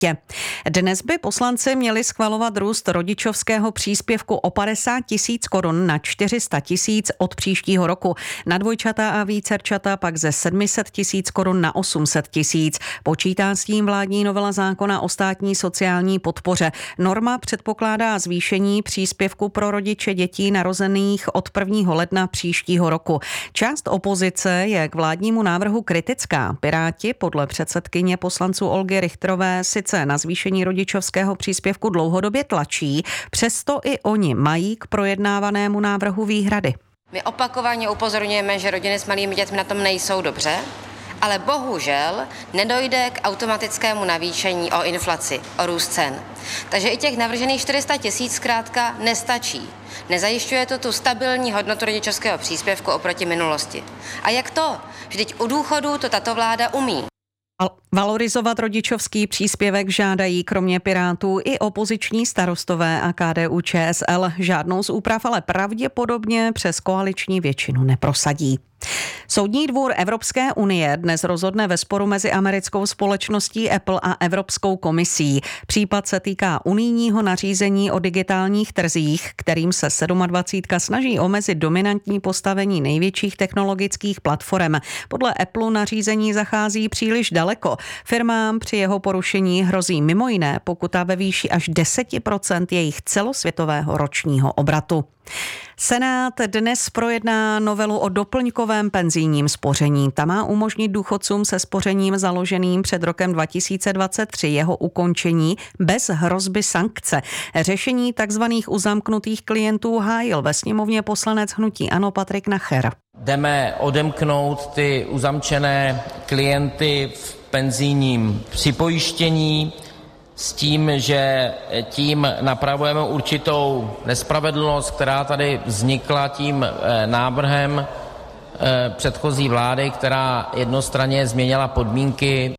Dnes by poslanci měli schvalovat růst rodičovského příspěvku o 50 000 korun na 400 000 od příštího roku. Na dvojčata a vícerčata pak ze 700 000 korun na 800 000. Počítá s tím vládní novela zákona o státní sociální podpoře. Norma předpokládá zvýšení příspěvku pro rodiče dětí narozených od 1. ledna příštího roku. Část opozice je k vládnímu návrhu kritická. Piráti podle předsedkyně poslanců Olgy Richterové sice na zvýšení rodičovského příspěvku dlouhodobě tlačí, přesto i oni mají k projednávanému návrhu výhrady. My opakovaně upozorňujeme, že rodiny s malými dětmi na tom nejsou dobře, ale bohužel nedojde k automatickému navýšení o inflaci, o růst cen. Takže i těch navržených 400 000 zkrátka nestačí. Nezajišťuje to tu stabilní hodnotu rodičovského příspěvku oproti minulosti. A jak to? Vždyť u důchodů to tato vláda umí. Valorizovat rodičovský příspěvek žádají kromě Pirátů i opoziční Starostové a KDU-ČSL. Žádnou z úprav ale pravděpodobně přes koaliční většinu neprosadí. Soudní dvůr Evropské unie dnes rozhodne ve sporu mezi americkou společností Apple a Evropskou komisí. Případ se týká unijního nařízení o digitálních trzích, kterým se 27 snaží omezit dominantní postavení největších technologických platform. Podle Apple nařízení zachází příliš daleko. Firmám při jeho porušení hrozí mimo jiné pokuta ve výši až 10% jejich celosvětového ročního obratu. Senát dnes projedná novelu o doplňkovém penzijním spoření. Ta má umožnit důchodcům se spořením založeným před rokem 2023 jeho ukončení bez hrozby sankce. Řešení takzvaných uzamknutých klientů hájil ve sněmovně poslanec hnutí ANO Patrik Nacher. Jdeme odemknout ty uzamčené klienty v penzijním připojištění s tím, že tím napravujeme určitou nespravedlnost, která tady vznikla tím návrhem předchozí vlády, která jednostranně změnila podmínky.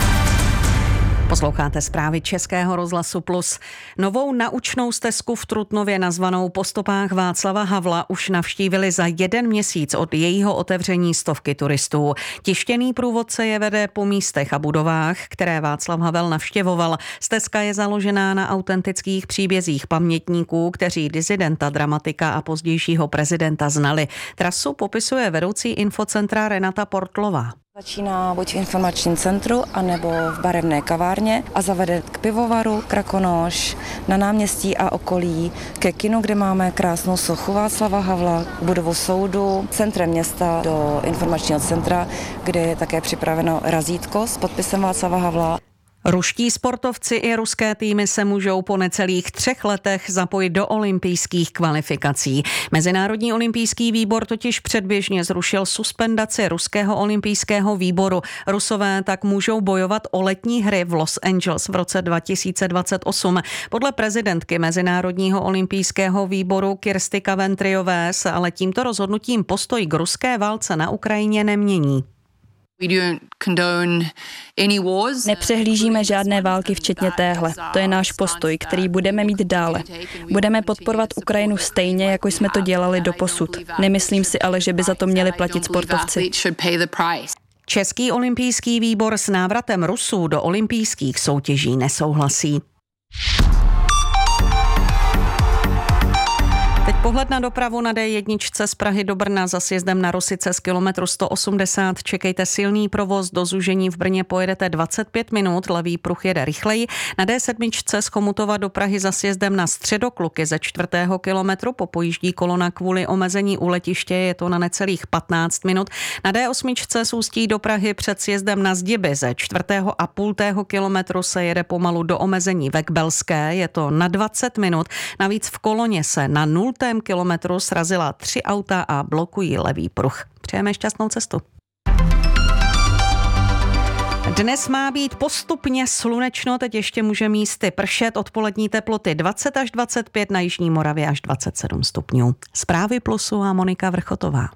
Posloucháte zprávy Českého rozhlasu Plus. Novou naučnou stezku v Trutnově nazvanou Po stopách Václava Havla už navštívili za 1 měsíc od jejího otevření stovky turistů. Tištěný průvodce je vede po místech a budovách, které Václav Havel navštěvoval. Stezka je založená na autentických příbězích pamětníků, kteří disidenta, dramatika a pozdějšího prezidenta znali. Trasu popisuje vedoucí infocentra Renata Portlová. Začíná buď v informačním centru, anebo v barevné kavárně a zavede k pivovaru, Krakonoš, na náměstí a okolí, ke kinu, kde máme krásnou sochu Václava Havla, budovu soudu, centrem města do informačního centra, kde je také připraveno razítko s podpisem Václava Havla. Ruští sportovci i ruské týmy se můžou po necelých 3 letech zapojit do olympijských kvalifikací. Mezinárodní olympijský výbor totiž předběžně zrušil suspendaci ruského olympijského výboru. Rusové tak můžou bojovat o letní hry v Los Angeles v roce 2028. Podle prezidentky Mezinárodního olympijského výboru Kirsty Coventryové se ale tímto rozhodnutím postoj k ruské válce na Ukrajině nemění. Nepřehlížíme žádné války, včetně téhle. To je náš postoj, který budeme mít dále. Budeme podporovat Ukrajinu stejně, jako jsme to dělali doposud. Nemyslím si ale, že by za to měli platit sportovci. Český olympijský výbor s návratem Rusů do olympijských soutěží nesouhlasí. Teď pohled na dopravu na D1 z Prahy do Brna za sjezdem na Rosice z kilometru 180. Čekejte silný provoz, do zúžení v Brně pojedete 25 minut, levý pruh jede rychleji. Na D7 z Chomutova do Prahy za sjezdem na Středokluky ze 4. kilometru popojíždí kolona kvůli omezení u letiště, je to na necelých 15 minut. Na D8 z Ústí do Prahy před sjezdem na Zdiby ze 4,5 kilometru se jede pomalu do omezení ve Kbelské, je to na 20 minut. Navíc v koloně se na 0. kilometru srazila 3 auta a blokují levý pruh. Přejeme šťastnou cestu. Dnes má být postupně slunečno, teď ještě může místy pršet, odpolední teploty 20 až 25, na jižní Moravě až 27 stupňů. Zprávy Plusu a Monika Vrchotová.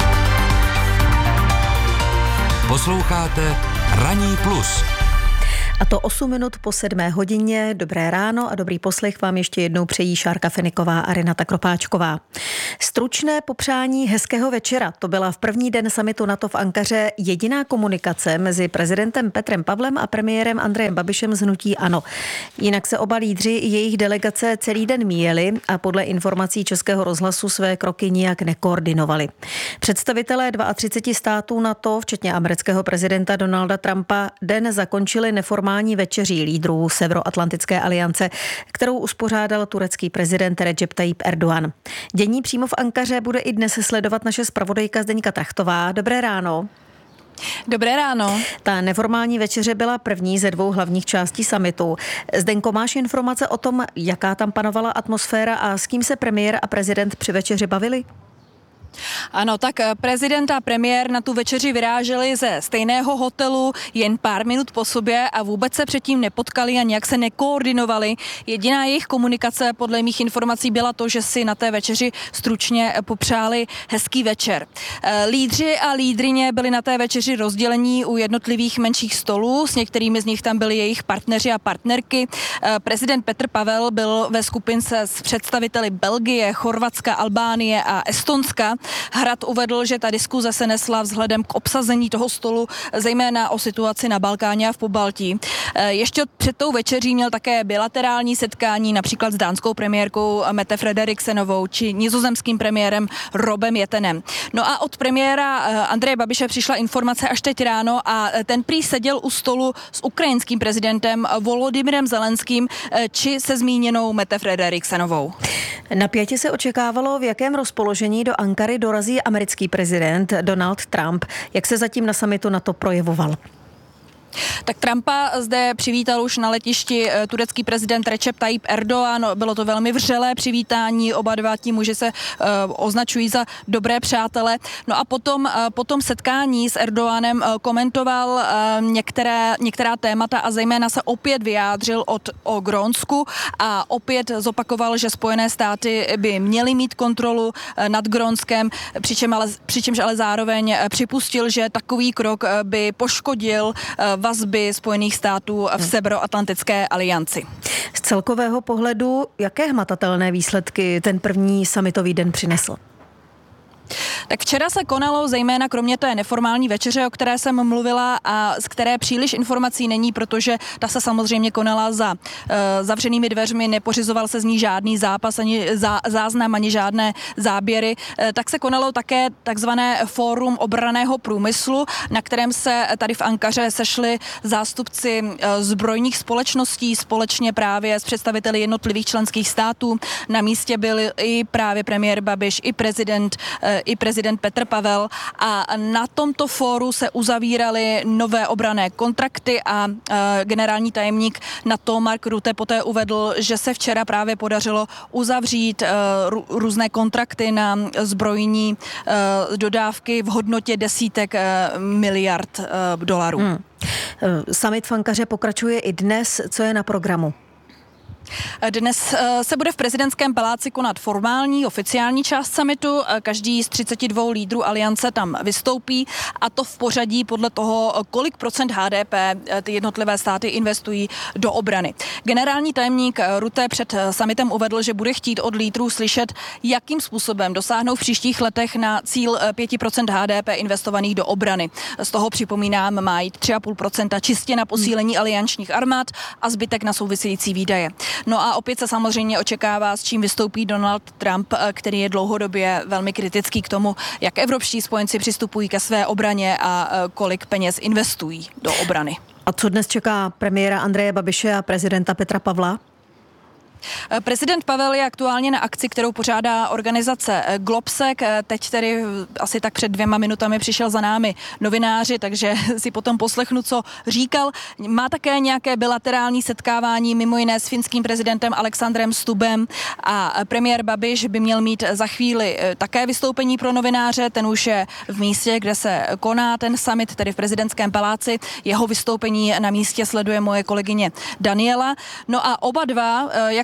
Posloucháte Ranní plus. A to 8 minut po 7 hodině. Dobré ráno a dobrý poslech vám ještě jednou přejí Šárka Feniková a Renata Kropáčková. Stručné popřání hezkého večera. To byla v první den summitu NATO v Ankaře jediná komunikace mezi prezidentem Petrem Pavlem a premiérem Andrejem Babišem z hnutí ANO. Jinak se oba lídři i jejich delegace celý den míjeli a podle informací Českého rozhlasu své kroky nijak nekoordinovali. Představitelé 32 států NATO, včetně amerického prezidenta Donalda Trumpa, den zakončili neformální večeří lídrů Severoatlantické aliance, kterou uspořádal turecký prezident Recep Tayyip Erdogan. Dění přímo v Ankaře bude i dnes sledovat naše zpravodajka Zdeňka Trachtová. Dobré ráno. Dobré ráno. Ta neformální večeře byla první ze 2 hlavních částí summitu. Zdenko, máš informace o tom, jaká tam panovala atmosféra a s kým se premiér a prezident při večeři bavili? Ano, tak prezident a premiér na tu večeři vyráželi ze stejného hotelu jen pár minut po sobě a vůbec se předtím nepotkali a nějak se nekoordinovali. Jediná jejich komunikace podle mých informací byla to, že si na té večeři stručně popřáli hezký večer. Lídři a lídryně byli na té večeři rozdělení u jednotlivých menších stolů, s některými z nich tam byli jejich partneři a partnerky. Prezident Petr Pavel byl ve skupince s představiteli Belgie, Chorvatska, Albánie a Estonska. Hrad uvedl, že ta diskuze se nesla vzhledem k obsazení toho stolu, zejména o situaci na Balkáně a v Pobaltí. Ještě před tou večeří měl také bilaterální setkání například s dánskou premiérkou Mette Frederiksenovou či nizozemským premiérem Robem Jettenem. No a od premiéra Andreje Babiše přišla informace až teď ráno a ten prý seděl u stolu s ukrajinským prezidentem Volodymyrem Zelenským či se zmíněnou Mette Frederiksenovou. Napětě se očekávalo, v jakém rozpoložení do Ankary dorazí americký prezident Donald Trump. Jak se zatím na summitu NATO projevoval? Tak Trumpa zde přivítal už na letišti turecký prezident Recep Tayyip Erdogan. Bylo to velmi vřelé přivítání, oba dva ti muži se označují za dobré přátele. No a potom setkání s Erdoganem komentoval některá témata a zejména se opět vyjádřil o Grónsku a opět zopakoval, že Spojené státy by měly mít kontrolu nad Grónskem, přičemž ale zároveň připustil, že takový krok by poškodil vazby Spojených států v Severoatlantické alianci. Z celkového pohledu, jaké hmatatelné výsledky ten první summitový den přinesl? Tak včera se konalo zejména kromě té neformální večeře, o které jsem mluvila a z které příliš informací není, protože ta se samozřejmě konala za zavřenými dveřmi, nepořizoval se z ní žádný zápas, ani záznam, ani žádné záběry. Tak se konalo také takzvané fórum obranného průmyslu, na kterém se tady v Ankaře sešli zástupci zbrojních společností společně právě s představiteli jednotlivých členských států. Na místě byl i právě premiér Babiš, i prezident Petr Pavel a na tomto fóru se uzavíraly nové obranné kontrakty a generální tajemník NATO Mark Rutte poté uvedl, že se včera právě podařilo uzavřít různé kontrakty na zbrojní dodávky v hodnotě desítek miliard dolarů. Summit v Ankaře pokračuje i dnes. Co je na programu? Dnes se bude v prezidentském paláci konat formální, oficiální část summitu. Každý z 32 lídrů aliance tam vystoupí a to v pořadí podle toho, kolik procent HDP ty jednotlivé státy investují do obrany. Generální tajemník Rutte před summitem uvedl, že bude chtít od lídrů slyšet, jakým způsobem dosáhnou v příštích letech na cíl 5% HDP investovaných do obrany. Z toho připomínám, má jít 3,5% čistě na posílení aliančních armád a zbytek na související výdaje. No a opět se samozřejmě očekává, s čím vystoupí Donald Trump, který je dlouhodobě velmi kritický k tomu, jak evropští spojenci přistupují ke své obraně a kolik peněz investují do obrany. A co dnes čeká premiéra Andreje Babiše a prezidenta Petra Pavla? Prezident Pavel je aktuálně na akci, kterou pořádá organizace Globsec. Teď tedy asi tak před 2 minutami přišel za námi novináři, takže si potom poslechnu, co říkal. Má také nějaké bilaterální setkávání, mimo jiné s finským prezidentem Alexandrem Stubbem a premiér Babiš by měl mít za chvíli také vystoupení pro novináře. Ten už je v místě, kde se koná ten summit, tedy v prezidentském paláci. Jeho vystoupení na místě sleduje moje kolegyně Daniela. No a oba dva, jak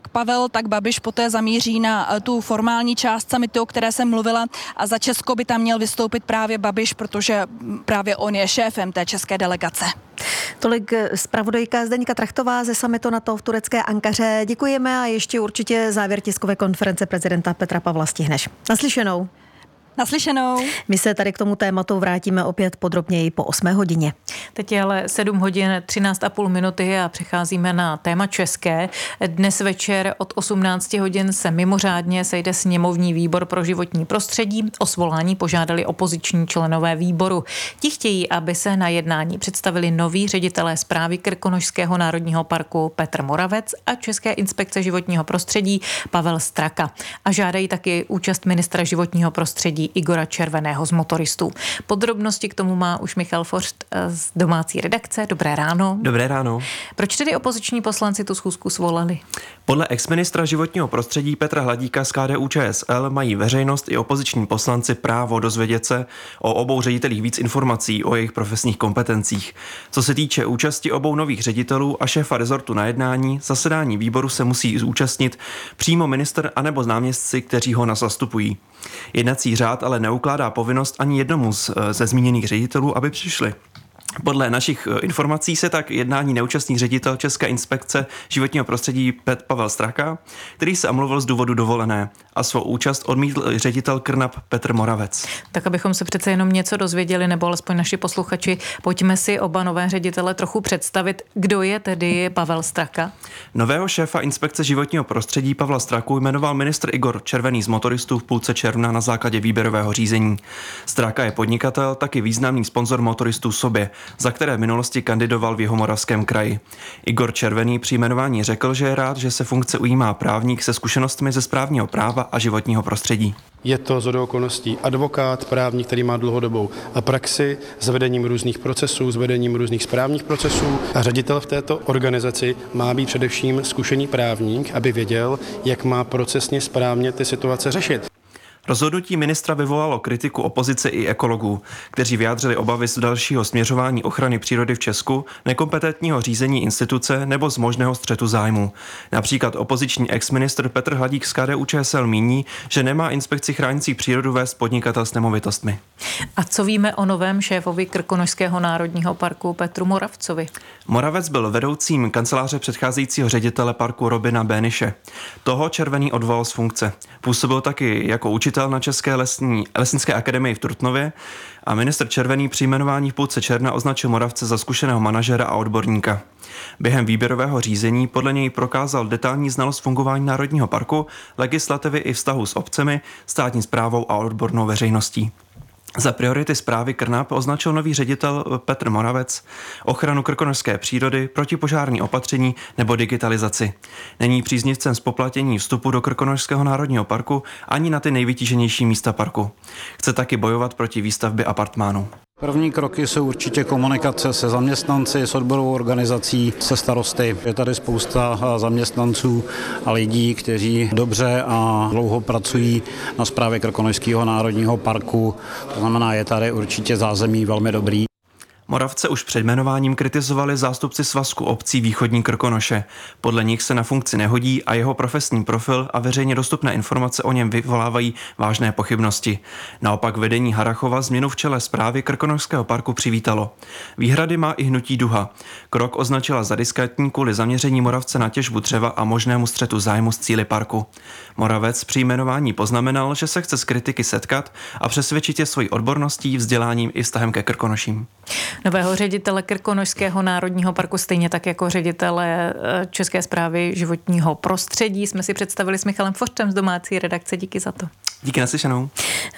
jak Pavel, tak Babiš poté zamíří na tu formální část summitu, o které jsem mluvila, a za Česko by tam měl vystoupit právě Babiš, protože právě on je šéfem té české delegace. Tolik zpravodajka Zdeňka Trachtová ze summitu NATO v turecké Ankaře. Děkujeme a ještě určitě závěr tiskové konference prezidenta Petra Pavla stihneš. Naslyšenou. Naslyšenou. My se tady k tomu tématu vrátíme opět podrobněji po 8 hodině. Teď je ale 7 hodin 13,5 minuty a přecházíme na téma české. Dnes večer od 18 hodin se mimořádně sejde sněmovní výbor pro životní prostředí. O svolání požádali opoziční členové výboru. Ti chtějí, aby se na jednání představili noví ředitelé správy Krkonošského národního parku Petr Moravec a České inspekce životního prostředí Pavel Straka. A žádají taky účast ministra životního prostředí Igora Červeného z Motoristů. Podrobnosti k tomu má už Michal Forst z domácí redakce. Dobré ráno. Dobré ráno. Proč tedy opoziční poslanci tu schůzku svolali? Podle exministra životního prostředí Petra Hladíka z KDU-ČSL mají veřejnost i opoziční poslanci právo dozvědět se o obou ředitelích víc informací o jejich profesních kompetencích. Co se týče účasti obou nových ředitelů a šéfa rezortu na jednání, zasedání výboru se musí zúčastnit přímo ministr anebo náměstci, kteří ho zastupují. Jednací řád ale neukládá povinnost ani jednomu ze zmíněných ředitelů, aby přišli. Podle našich informací se tak jednání neúčastní ředitel České inspekce životního prostředí Pavel Straka, který se omluvil z důvodu dovolené, a svou účast odmítl ředitel KRNAP Petr Moravec. Tak abychom se přece jenom něco dozvěděli, nebo alespoň naši posluchači, pojďme si oba nové ředitele trochu představit. Kdo je tedy Pavel Straka? Nového šéfa inspekce životního prostředí Pavla Straku jmenoval ministr Igor Červený z Motoristů v půlce června na základě výběrového řízení. Straka je podnikatel, taky významný sponzor Motoristů Sobě, za které v minulosti kandidoval v Jihomoravském kraji. Igor Červený při jmenování řekl, že je rád, že se funkce ujímá právník se zkušenostmi ze správního práva a životního prostředí. Je to shodou okolností advokát, právník, který má dlouhodobou praxi s vedením různých procesů, s vedením různých správních procesů, a ředitel v této organizaci má být především zkušený právník, aby věděl, jak má procesně správně ty situace řešit. Rozhodnutí ministra vyvolalo kritiku opozice i ekologů, kteří vyjádřili obavy z dalšího směřování ochrany přírody v Česku, nekompetentního řízení instituce nebo z možného střetu zájmu. Například opoziční exministr Petr Hladík z KDU-ČSL míní, že nemá inspekci chránící přírodu vést podnikatel s nemovitostmi. A co víme o novém šéfovi Krkonošského národního parku Petru Moravcovi? Moravec byl vedoucím kanceláře předcházejícího ředitele parku Robina Béniše. Toho Červený odvolal z funkce. Působil taky jako učitel na České lesnické akademii v Trutnově a ministr Červený při jmenování v půlce června označil Moravce za zkušeného manažera a odborníka. Během výběrového řízení podle něj prokázal detailní znalost fungování národního parku, legislativy i vztahu s obcemi, státní správou a odbornou veřejností. Za priority správy KRNAP označil nový ředitel Petr Moravec ochranu krkonošské přírody, protipožární opatření nebo digitalizaci. Není příznivcem zpoplatnění vstupu do Krkonošského národního parku ani na ty nejvytíženější místa parku. Chce taky bojovat proti výstavbě apartmánů. První kroky jsou určitě komunikace se zaměstnanci, s odborovou organizací, se starosty. Je tady spousta zaměstnanců a lidí, kteří dobře a dlouho pracují na správě Krkonošského národního parku. To znamená, je tady určitě zázemí velmi dobrý. Moravce už před jmenováním kritizovali zástupci Svazku obcí Východní Krkonoše. Podle nich se na funkci nehodí a jeho profesní profil a veřejně dostupné informace o něm vyvolávají vážné pochybnosti. Naopak vedení Harrachova změnu v čele správy Krkonošského parku přivítalo. Výhrady má i hnutí Duha. Krok označila za diskrétní kvůli zaměření Moravce na těžbu dřeva a možnému střetu zájmu s cíli parku. Moravec při jmenování poznamenal, že se chce s kritiky setkat a přesvědčit je svojí odborností, vzděláním i vztahem ke Krkonoším. Nového ředitele Krkonošského národního parku, stejně tak jako ředitele České správy životního prostředí, jsme si představili s Michalem Foštem z domácí redakce. Díky za to. Díky, naslyšenou.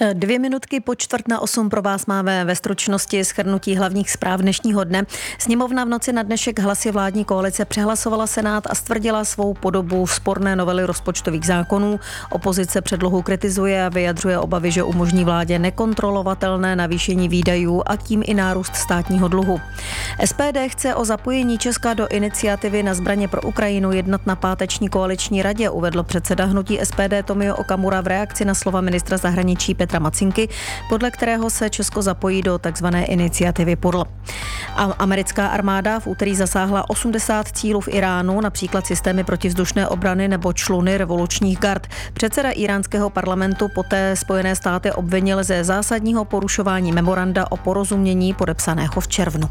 2 minutky po 7:45 pro vás máme ve stručnosti shrnutí hlavních zpráv dnešního dne. Sněmovna v noci na dnešek hlasy vládní koalice přehlasovala Senát a stvrdila svou podobu sporné novely rozpočtových zákonů. Opozice předlohu kritizuje a vyjadřuje obavy, že umožní vládě nekontrolovatelné navýšení výdajů a tím i nárůst státního dluhu. SPD chce o zapojení Česka do iniciativy na zbraně pro Ukrajinu jednat na páteční koaliční radě, uvedl předseda hnutí SPD Tomio Okamura v reakci na slova slova ministra zahraničí Petra Macinky, podle kterého se Česko zapojí do takzvané iniciativy PURL. A americká armáda v úterý zasáhla 80 cílů v Iránu, například systémy protivzdušné obrany nebo čluny revolučních gard. Předseda iránského parlamentu poté Spojené státy obvinil ze zásadního porušování memoranda o porozumění podepsaného v červnu.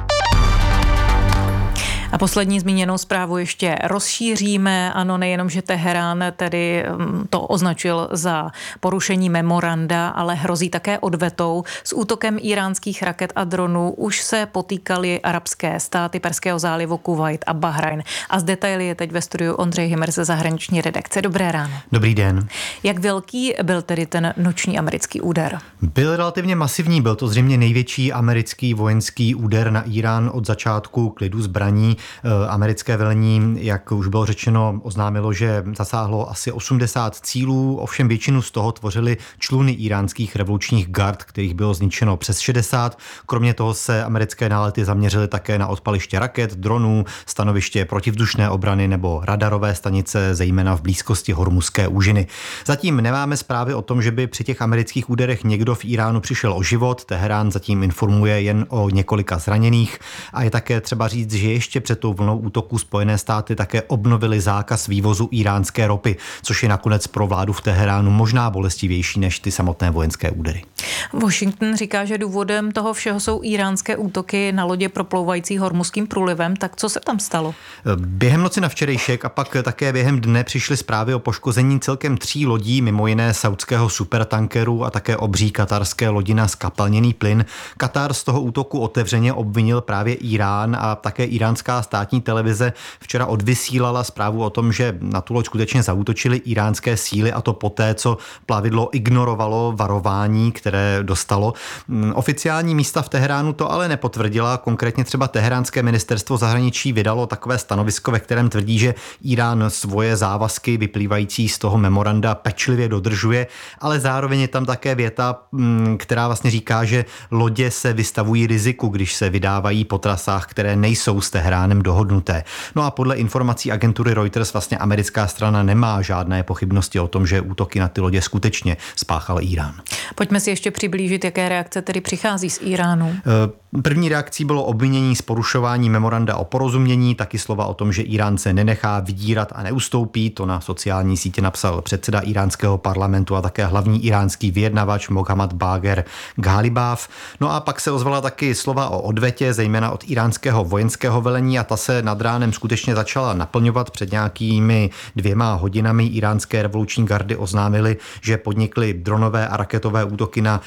A poslední zmíněnou zprávu ještě rozšíříme. Ano, nejenom, že Teherán tedy to označil za porušení memoranda, ale hrozí také odvetou. S útokem iránských raket a dronů už se potýkaly arabské státy Perského zálivu, Kuvajt a Bahrajn. A z detaily je teď ve studiu Ondřej Himmer ze zahraniční redakce. Dobré ráno. Dobrý den. Jak velký byl tedy ten noční americký úder? Byl relativně masivní, byl to zřejmě největší americký vojenský úder na Irán od začátku klidu zbraní. Americké velení, jak už bylo řečeno, oznámilo, že zasáhlo asi 80 cílů, ovšem většinu z toho tvořily čluny iránských revolučních gard, kterých bylo zničeno přes 60. Kromě toho se americké nálety zaměřily také na odpaliště raket, dronů, stanoviště protivzdušné obrany nebo radarové stanice, zejména v blízkosti Hormuzské úžiny. Zatím nemáme zprávy o tom, že by při těch amerických úderech někdo v Iránu přišel o život. Teherán zatím informuje jen o několika zraněných a je také třeba říct, že ještě před tou vlnou útoku Spojené státy také obnovili zákaz vývozu iránské ropy, což je nakonec pro vládu v Teheránu možná bolestivější než ty samotné vojenské údery. Washington říká, že důvodem toho všeho jsou iránské útoky na lodě proplouvající Hormuzským průlivem. Tak co se tam stalo? Během noci na včerejšek a pak také během dne přišly zprávy o poškození celkem 3 lodí, mimo jiné saudského supertankeru a také obří katarské lodi na zkapalněný plyn. Katar z toho útoku otevřeně obvinil právě Irán a také iránská státní televize včera odvysílala zprávu o tom, že na tu loď skutečně zaútočily iránské síly, a to poté, co plavidlo ignorovalo varování, které dostalo. Oficiální místa v Teheránu to ale nepotvrdila, konkrétně třeba teheránské ministerstvo zahraničí vydalo takové stanovisko, ve kterém tvrdí, že Irán svoje závazky vyplývající z toho memoranda pečlivě dodržuje, ale zároveň je tam také věta, která vlastně říká, že lodě se vystavují riziku, když se vydávají po trasách, které nejsou s Teheránem dohodnuté. No a podle informací agentury Reuters vlastně americká strana nemá žádné pochybnosti o tom, že útoky na ty lodě skutečně spáchal Irán. Pojďme si ještě přiblížit, jaké reakce tedy přichází z Iránu. První reakcí bylo obvinění z porušování memoranda o porozumění, taky slova o tom, že Irán se nenechá vydírat a neustoupí. To na sociální sítě napsal předseda iránského parlamentu a také hlavní iránský vyjednavač Mohammad Bagher Ghalibaf. No a pak se ozvala taky slova o odvetě, zejména od iránského vojenského velení, a ta se nad ránem skutečně začala naplňovat. Před nějakými 2 hodinami iránské revoluční gardy oznámily, že podnikly dronové a raketové útoky na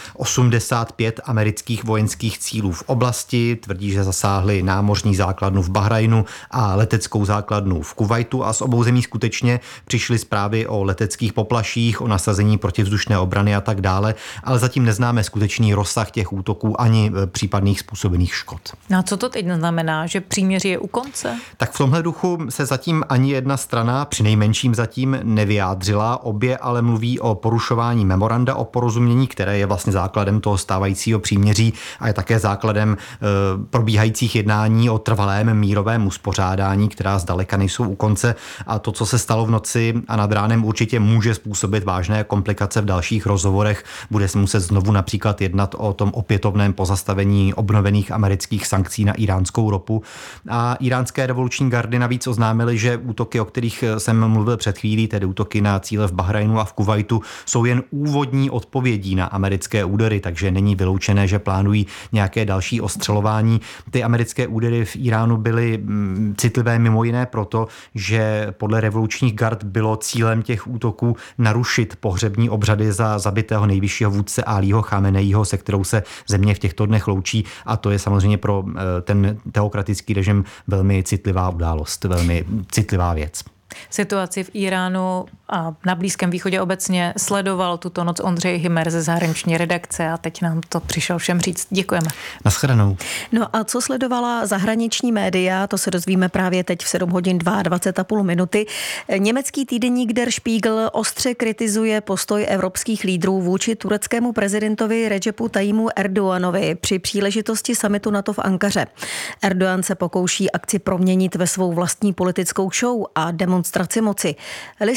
85 amerických vojenských cílů v oblasti. Tvrdí, že zasáhli námořní základnu v Bahrajnu a leteckou základnu v Kuvajtu, a z obou zemí skutečně přišly zprávy o leteckých poplaších, o nasazení protivzdušné obrany a tak dále, ale zatím neznáme skutečný rozsah těch útoků ani případných způsobených škod. No a co to teď znamená, že příměří je u konce? Tak v tomhle duchu se zatím ani jedna strana, přinejmenším zatím, nevyjádřila. Obě ale mluví o porušování memoranda o porozumění, které je vlastně základem toho stávajícího příměří a je také základem probíhajících jednání o trvalém mírovém uspořádání, která zdaleka nejsou u konce, a to, co se stalo v noci a nad ránem, určitě může způsobit vážné komplikace v dalších rozhovorech. Bude se muset znovu například jednat o tom opětovném pozastavení obnovených amerických sankcí na iránskou ropu. A iránské revoluční gardy navíc oznámily, že útoky, o kterých jsem mluvil před chvílí, tedy útoky na cíle v Bahrajnu a v Kuvajtu, jsou jen úvodní odpovědí na americké údery, takže není vyloučené, že plánují nějaké další ostřelování. Ty americké údery v Iránu byly citlivé mimo jiné proto, že podle revolučních gard bylo cílem těch útoků narušit pohřební obřady za zabitého nejvyššího vůdce Alího Chameneího, se kterou se země v těchto dnech loučí, a to je samozřejmě pro ten teokratický režim velmi citlivá událost, velmi citlivá věc. Situaci v Iránu a na Blízkém východě obecně sledoval tuto noc Ondřej Himmer ze zahraniční redakce a teď nám to přišel všem říct. Děkujeme. Naschledanou. No a co sledovala zahraniční média, to se dozvíme právě teď v 7 hodin 22,5 minuty. Německý týdeník Der Spiegel ostře kritizuje postoj evropských lídrů vůči tureckému prezidentovi Recepu Tayyipu Erdoganovi při příležitosti summitu NATO v Ankaře. Erdogan se pokouší akci proměnit ve svou vlastní politickou show a demonstraci moci. List ale zdůrazňuje,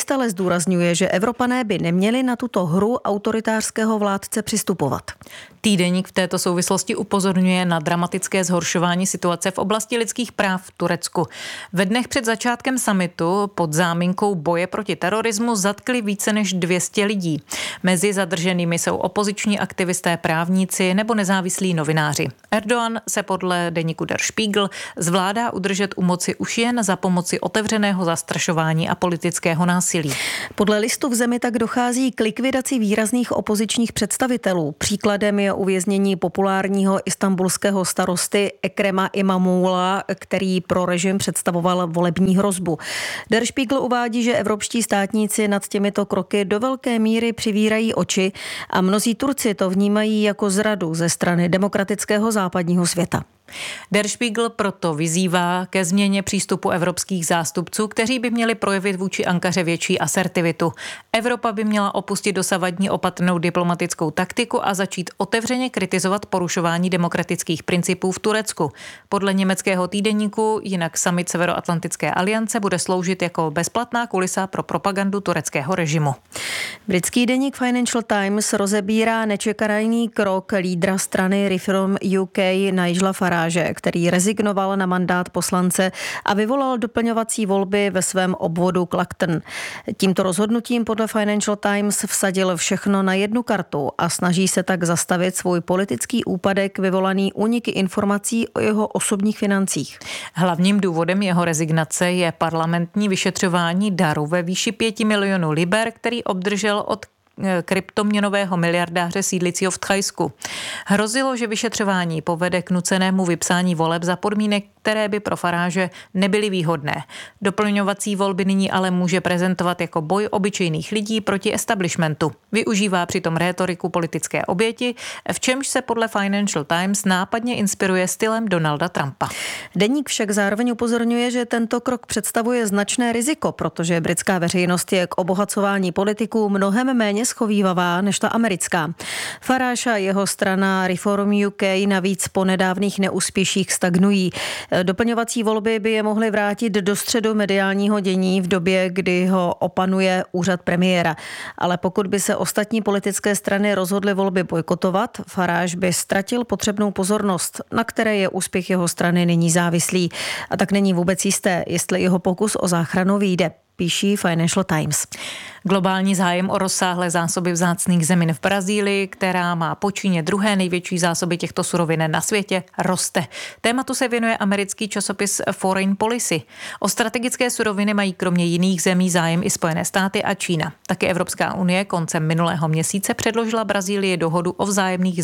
zdůrazňuje, že Evropané by neměli na tuto hru autoritářského vládce přistupovat. Týdeník v této souvislosti upozorňuje na dramatické zhoršování situace v oblasti lidských práv v Turecku. Ve dnech před začátkem summitu pod záminkou boje proti terorismu zatkli více než 200 lidí. Mezi zadrženými jsou opoziční aktivisté, právníci nebo nezávislí novináři. Erdogan se podle deníku Der Spiegel zvládá udržet u moci už jen za pomoci otevřeného zastrašování a politického násilí. Podle listu v zemi tak dochází k likvidaci výrazných opozičních představitelů. Příkladem je uvěznění populárního istanbulského starosty Ekrema Imamoglu, který pro režim představoval volební hrozbu. Der Spiegel uvádí, že evropští státníci nad těmito kroky do velké míry přivírají oči a mnozí Turci to vnímají jako zradu ze strany demokratického západního světa. Der Spiegel proto vyzývá ke změně přístupu evropských zástupců, kteří by měli projevit vůči Ankaře větší asertivitu. Evropa by měla opustit dosavadní opatrnou diplomatickou taktiku a začít otevřeně kritizovat porušování demokratických principů v Turecku. Podle německého týdeníku jinak summit Severoatlantické aliance bude sloužit jako bezplatná kulisa pro propagandu tureckého režimu. Britský deník Financial Times rozebírá nečekaný krok lídra strany Reform UK Nigela Farage, který rezignoval na mandát poslance a vyvolal doplňovací volby ve svém obvodu Clacton. Tímto rozhodnutím podle Financial Times vsadil všechno na jednu kartu a snaží se tak zastavit svůj politický úpadek vyvolaný úniky informací o jeho osobních financích. Hlavním důvodem jeho rezignace je parlamentní vyšetřování daru ve výši 5 milionů liber, který obdržel od kryptoměnového miliardáře sídlícího v Thajsku. Hrozilo, že vyšetřování povede k nucenému vypsání voleb za podmínek, které by pro Farage nebyly výhodné. Doplňovací volby nyní ale může prezentovat jako boj obyčejných lidí proti establishmentu. Využívá přitom rétoriku politické oběti, v čemž se podle Financial Times nápadně inspiruje stylem Donalda Trumpa. Deník však zároveň upozorňuje, že tento krok představuje značné riziko, protože britská veřejnost je k obohacování politiků mnohem méně schovívavá než ta americká. Farage a jeho strana Reform UK navíc po nedávných neúspěších stagnují. Doplňovací volby by je mohly vrátit do středu mediálního dění v době, kdy ho opanuje úřad premiéra. Ale pokud by se ostatní politické strany rozhodly volby bojkotovat, Farage by ztratil potřebnou pozornost, na které je úspěch jeho strany nyní závislý. A tak není vůbec jisté, jestli jeho pokus o záchranu vyjde, píší Financial Times. Globální zájem o rozsáhlé zásoby vzácných zemin v Brazílii, která má po Číně druhé největší zásoby těchto surovin na světě, roste. Tématu se věnuje americký časopis Foreign Policy. O strategické suroviny mají kromě jiných zemí zájem i Spojené státy a Čína. Taky Evropská unie koncem minulého měsíce předložila Brazílii dohodu o vzájemných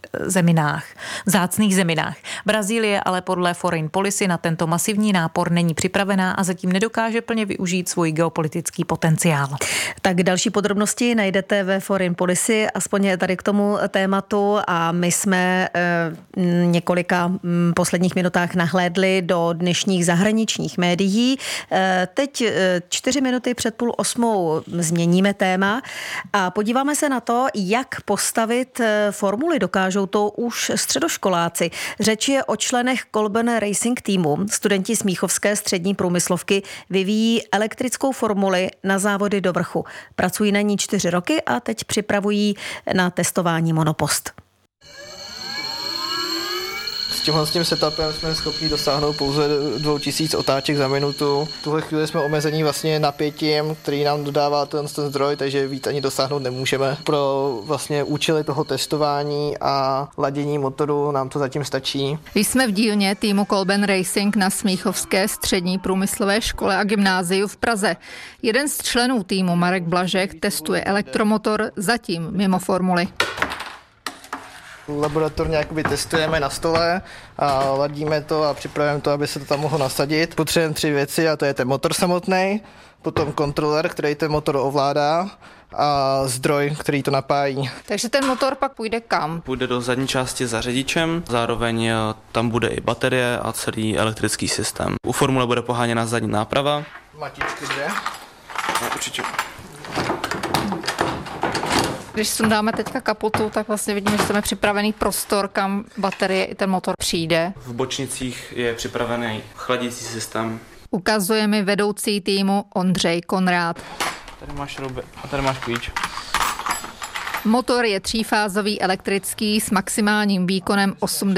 vzácných zeminách. Brazílie ale podle Foreign Policy na tento masivní nápor není připravená a zatím nedokáže plně využít svůj geopolitický potenciál. Tak další podrobnosti najdete ve Foreign Policy, aspoň tady k tomu tématu, a my jsme několika posledních minutách nahlédli do dnešních zahraničních médií. Teď 4 minuty před 7:30 změníme téma a podíváme se na to, jak postavit formuli. Dokážou to už středoškoláci. Řeč je o členech Kolben Racing týmu. Studenti Smíchovské střední průmyslovky vyvíjí elektrickou formuli na závody do vrchu. Pracují na ní 4 roky a teď připravují na testování monopost. S tím setupem jsme schopni dosáhnout pouze 2000 otáček za minutu. V tuhle chvíli jsme omezení vlastně napětím, který nám dodává ten zdroj, takže víc ani dosáhnout nemůžeme. Pro vlastně účely toho testování a ladění motoru nám to zatím stačí. Jsme v dílně týmu Kolben Racing na Smíchovské střední průmyslové škole a gymnáziu v Praze. Jeden z členů týmu, Marek Blažek, testuje elektromotor zatím mimo formuly. Laboratorně jakoby testujeme na stole a ladíme to a připravujeme to, aby se to tam mohlo nasadit. Potřebujeme 3 věci a to je ten motor samotný, potom kontroler, který ten motor ovládá a zdroj, který to napájí. Takže ten motor pak půjde kam? Půjde do zadní části za řidičem, zároveň tam bude i baterie a celý elektrický systém. U formule bude poháněna zadní náprava. Matičky 2. No, určitě. Když sundáme teďka kapotu, tak vlastně vidíme, že máme připravený prostor, kam baterie i ten motor přijde. V bočnicích je připravený chladicí systém. Ukazuje mi vedoucí týmu Ondřej Konrád. Tady máš šrouby a tady máš klíč. Motor je třífázový elektrický s maximálním výkonem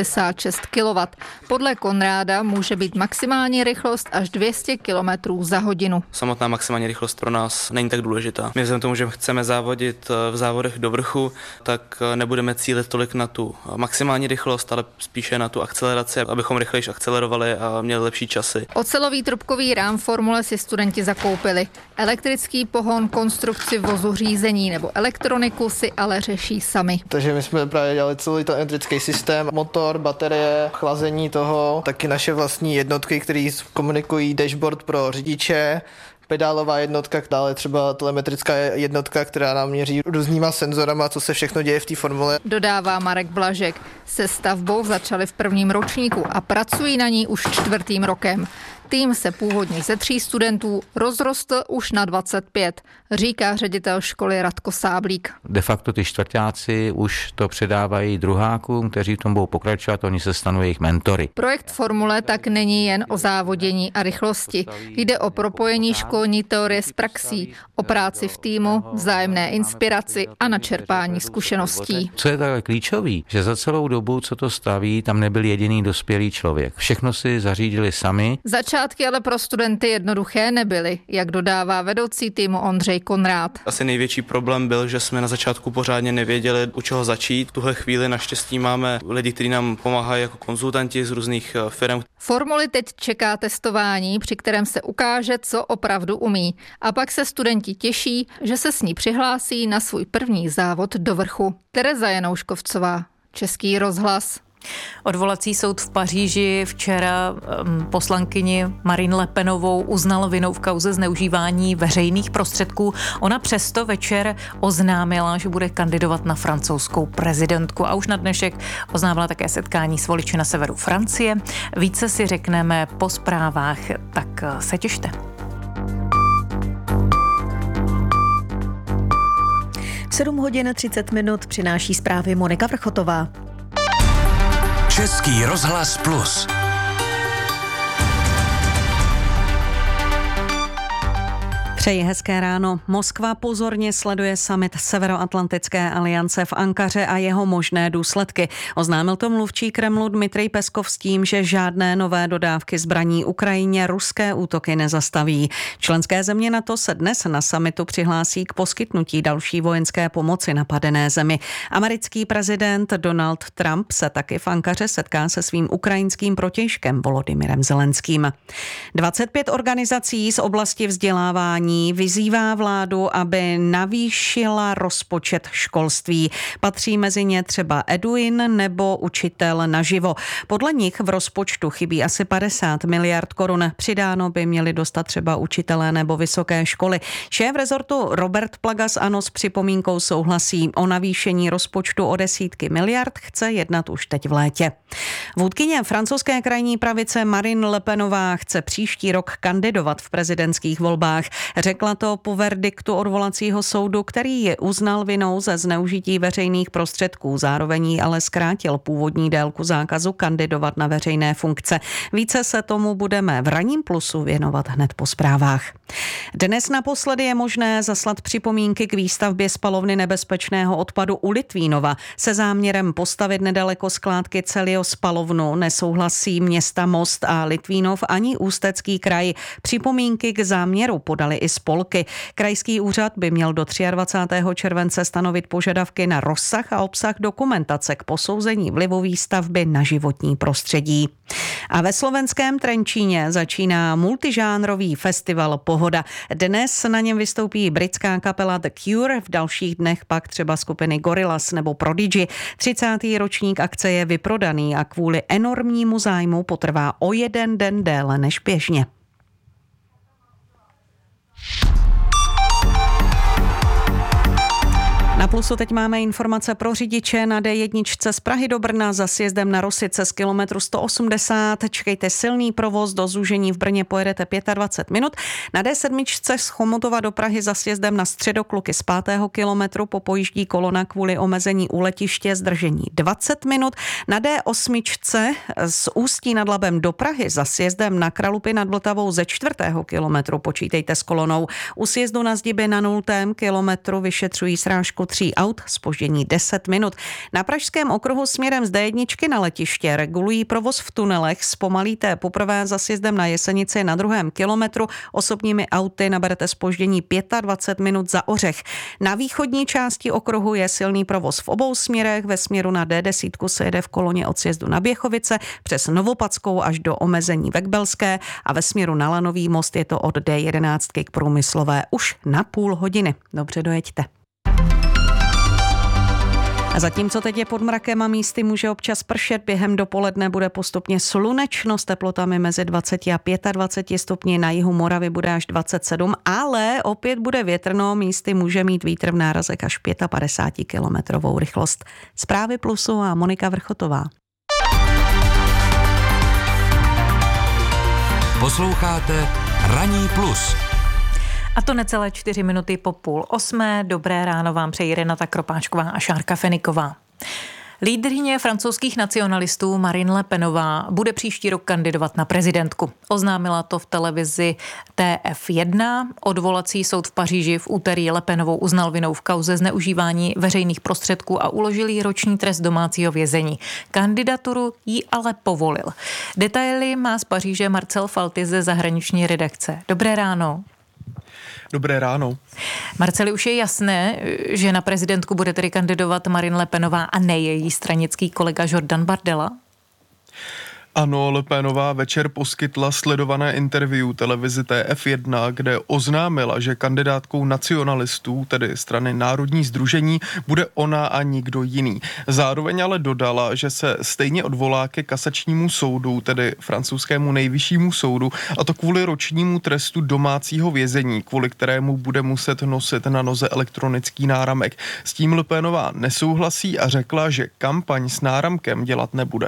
86 kW. Podle Konráda může být maximální rychlost až 200 km za hodinu. Samotná maximální rychlost pro nás není tak důležitá. My vzhledem tomu, že chceme závodit v závodech do vrchu, tak nebudeme cílit tolik na tu maximální rychlost, ale spíše na tu akceleraci, abychom rychleji akcelerovali a měli lepší časy. Ocelový trubkový rám formule si studenti zakoupili. Elektrický pohon, konstrukci vozu, řízení nebo elektroniku si ale řeší sami. Takže my jsme právě dělali celý ten elektrický systém, motor, baterie, chlazení toho, taky naše vlastní jednotky, které komunikují dashboard pro řidiče, pedálová jednotka, dále třeba telemetrická jednotka, která nám měří různýma senzorama, co se všechno děje v té formule. Dodává Marek Blažek. Se stavbou začali v prvním ročníku a pracují na ní už 4. rokem. Tým se původně ze 3 studentů rozrostl už na 25, říká ředitel školy Radko Sáblík. De facto ty čtvrťáci už to předávají druhákům, kteří v tom budou pokračovat, oni se stanou jejich mentory. Projekt Formule tak není jen o závodění a rychlosti. Jde o propojení školní teorie s praxí, o práci v týmu, vzájemné inspiraci a načerpání zkušeností. Co je takhle klíčový, že za celou dobu, co to staví, tam nebyl jediný dospělý člověk. Všechno si zařídili sami. Začátky ale pro studenty jednoduché nebyly, jak dodává vedoucí týmu Ondřej Konrád. Asi největší problém byl, že jsme na začátku pořádně nevěděli, u čeho začít. V tuhle chvíli naštěstí máme lidi, kteří nám pomáhají jako konzultanti z různých firm. Formuli teď čeká testování, při kterém se ukáže, co opravdu umí. A pak se studenti těší, že se s ní přihlásí na svůj první závod do vrchu. Tereza Janouškovcová, Český rozhlas. Odvolací soud v Paříži včera poslankyni Marine Le Penovou uznal vinou v kauze zneužívání veřejných prostředků. Ona přesto večer oznámila, že bude kandidovat na francouzskou prezidentku a už na dnešek oznámila také setkání s voliči na severu Francie. Více si řekneme po zprávách, tak se těšte. V 7:30 přináší zprávy Monika Vrchotová. Český rozhlas Plus. Přeji hezké ráno. Moskva pozorně sleduje summit Severoatlantické aliance v Ankaře a jeho možné důsledky. Oznámil to mluvčí Kremlu Dmitrij Peskov s tím, že žádné nové dodávky zbraní Ukrajině ruské útoky nezastaví. Členské země NATO se dnes na summitu přihlásí k poskytnutí další vojenské pomoci napadené zemi. Americký prezident Donald Trump se taky v Ankaře setká se svým ukrajinským protějškem Volodymyrem Zelenským. 25 organizací z oblasti vzdělávání vyzývá vládu, aby navýšila rozpočet školství. Patří mezi ně třeba Eduin nebo Učitel naživo. Podle nich v rozpočtu chybí asi 50 miliard korun. Přidáno by měli dostat třeba učitelé nebo vysoké školy. Šéf rezortu Robert Plaga z ANO s připomínkou souhlasí. O navýšení rozpočtu o desítky miliard chce jednat už teď v létě. Vůdkyně francouzské krajní pravice Marine Le Penová chce příští rok kandidovat v prezidentských volbách. Řekla to po verdiktu odvolacího soudu, který ji uznal vinou ze zneužití veřejných prostředků. Zároveň jí ale zkrátil původní délku zákazu kandidovat na veřejné funkce. Více se tomu budeme v ranním Plusu věnovat hned po zprávách. Dnes naposledy je možné zaslat připomínky k výstavbě spalovny nebezpečného odpadu u Litvínova. Se záměrem postavit nedaleko skládky Celio spalovnu nesouhlasí města Most a Litvínov ani Ústecký kraj. Připomínky k záměru podali i spolky. Krajský úřad by měl do 23. července stanovit požadavky na rozsah a obsah dokumentace k posouzení vlivu výstavby na životní prostředí. A ve slovenském Trenčíně začíná multižánrový festival Pohoda. Dnes na něm vystoupí britská kapela The Cure, v dalších dnech pak třeba skupiny Gorillaz nebo Prodigy. 30. ročník akce je vyprodaný a kvůli enormnímu zájmu potrvá o 1 den déle než běžně. Na Plusu teď máme informace pro řidiče na D1 z Prahy do Brna za sjezdem na Rosice z kilometru 180. Čekejte silný provoz, do zúžení v Brně pojedete 25 minut. Na D7 z Chomutova do Prahy za sjezdem na Středokluky z 5. kilometru popojíždí kolona kvůli omezení u letiště, zdržení 20 minut. Na D8 z Ústí nad Labem do Prahy za sjezdem na Kralupy nad Vltavou ze 4. kilometru počítejte s kolonou. U sjezdu na Zdiby na 0. kilometru vyšetřují srážku 3 aut, zpoždění 10 minut. Na Pražském okruhu směrem z D1 na letiště regulují provoz v tunelech, zpomalíte poprvé za sjezdem na Jesenici na 2. kilometru, osobními auty naberete zpoždění 25 minut za Ořech. Na východní části okruhu je silný provoz v obou směrech, ve směru na D10 se jede v koloně od sjezdu na Běchovice přes Novopadskou až do omezení Vekbelské a ve směru na Lanový most je to od D11 k Průmyslové už na půl hodiny. Dobře, dojeďte. A zatímco teď je pod mrakem a místy může občas pršet, během dopoledne bude postupně slunečno s teplotami mezi 20 a 25 stupni, na jihu Moravy bude až 27, ale opět bude větrno, místy může mít vítr v nárazech až 55 kilometrovou rychlost. Zprávy Plusu a Monika Vrchotová. Posloucháte Ranní plus. A to necelé 4 minuty po 7:30. Dobré ráno vám přeji Renata Kropáčková a Šárka Feniková. Lídryně francouzských nacionalistů Marine Le Penová bude příští rok kandidovat na prezidentku. Oznámila to v televizi TF1. Odvolací soud v Paříži v úterý Le Penovou uznal vinou v kauze zneužívání veřejných prostředků a uložil jí roční trest domácího vězení. Kandidaturu jí ale povolil. Detaily má z Paříže Marcel Falty ze zahraniční redakce. Dobré ráno. Dobré ráno. Marceli, už je jasné, že na prezidentku bude tedy kandidovat Marine Le Penová a ne její stranický kolega Jordan Bardella? Ano, Le Penová večer poskytla sledované interview televizi TF1, kde oznámila, že kandidátkou nacionalistů, tedy strany Národní sdružení, bude ona a nikdo jiný. Zároveň ale dodala, že se stejně odvolá ke kasačnímu soudu, tedy francouzskému nejvyššímu soudu, a to kvůli ročnímu trestu domácího vězení, kvůli kterému bude muset nosit na noze elektronický náramek. S tím Le Penová nesouhlasí a řekla, že kampaň s náramkem dělat nebude.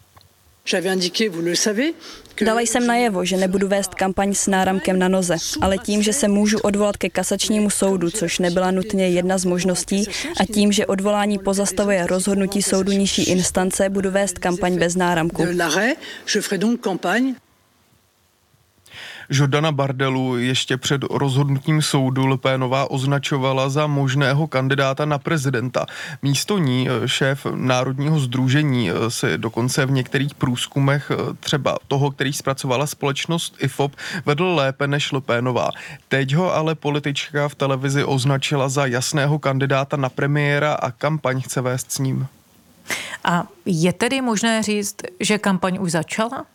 Dala jsem najevo, že nebudu vést kampaň s náramkem na noze, ale tím, že se můžu odvolat ke kasačnímu soudu, což nebyla nutně jedna z možností, a tím, že odvolání pozastavuje rozhodnutí soudu nižší instance, budu vést kampaň bez náramku. Jordana Bardelu ještě před rozhodnutím soudu Le Penová označovala za možného kandidáta na prezidenta. Místo ní šéf Národního sdružení si dokonce v některých průzkumech, třeba toho, který zpracovala společnost IFOP, vedl lépe než Le Penová. Teď ho ale politička v televizi označila za jasného kandidáta na premiéra a kampaň chce vést s ním. A je tedy možné říct, že kampaň už začala?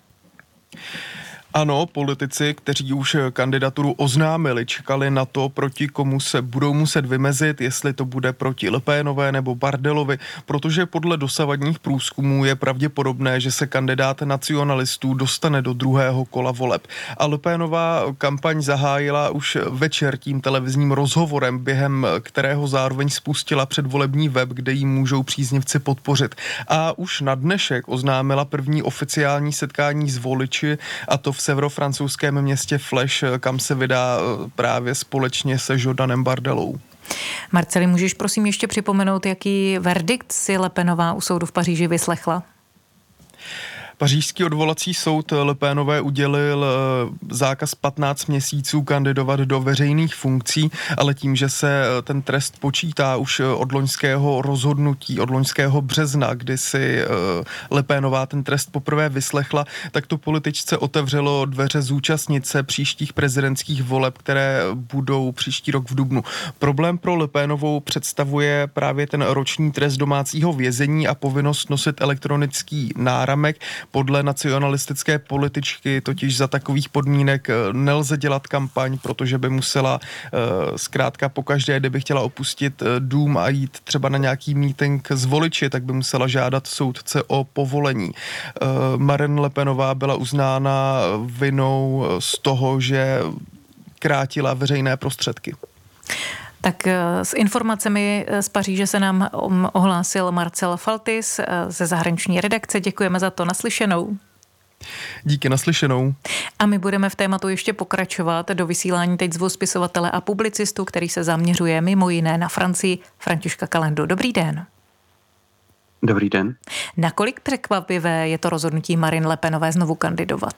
Ano, politici, kteří už kandidaturu oznámili, čekali na to, proti komu se budou muset vymezit, jestli to bude proti Le Penové nebo Bardelovi, protože podle dosavadních průzkumů je pravděpodobné, že se kandidát nacionalistů dostane do druhého kola voleb. A Le Penová kampaň zahájila už večer tím televizním rozhovorem, během kterého zároveň spustila předvolební web, kde jí můžou příznivci podpořit. A už na dnešek oznámila první oficiální setkání s voliči, a to v severofrancouzském městě Fleš, kam se vydá právě společně se Jordanem Bardelou. Marceli, můžeš prosím ještě připomenout, jaký verdikt si Le Penová u soudu v Paříži vyslechla? Pařížský odvolací soud Le Penové udělil zákaz 15 měsíců kandidovat do veřejných funkcí, ale tím, že se ten trest počítá už od loňského rozhodnutí, od loňského března, kdy si Le Penová ten trest poprvé vyslechla, tak to političce otevřelo dveře zúčastnit se příštích prezidentských voleb, které budou příští rok v dubnu. Problém pro Le Penovou představuje právě ten roční trest domácího vězení a povinnost nosit elektronický náramek. Podle nacionalistické političky totiž za takových podmínek nelze dělat kampaň, protože by musela zkrátka pokaždé, kdyby chtěla opustit dům a jít třeba na nějaký mítink s voliči, tak by musela žádat soudce o povolení. Marine Le Penová byla uznána vinou z toho, že krátila veřejné prostředky. Tak s informacemi z Paříže se nám ohlásil Marcel Faltis ze zahraniční redakce. Děkujeme za to, naslyšenou. Díky, naslyšenou. A my budeme v tématu ještě pokračovat. Do vysílání teď zvu spisovatele a publicistu, který se zaměřuje mimo jiné na Francii, Františka Kalendu. Dobrý den. Dobrý den. Nakolik překvapivé je to rozhodnutí Marine Le Penové znovu kandidovat?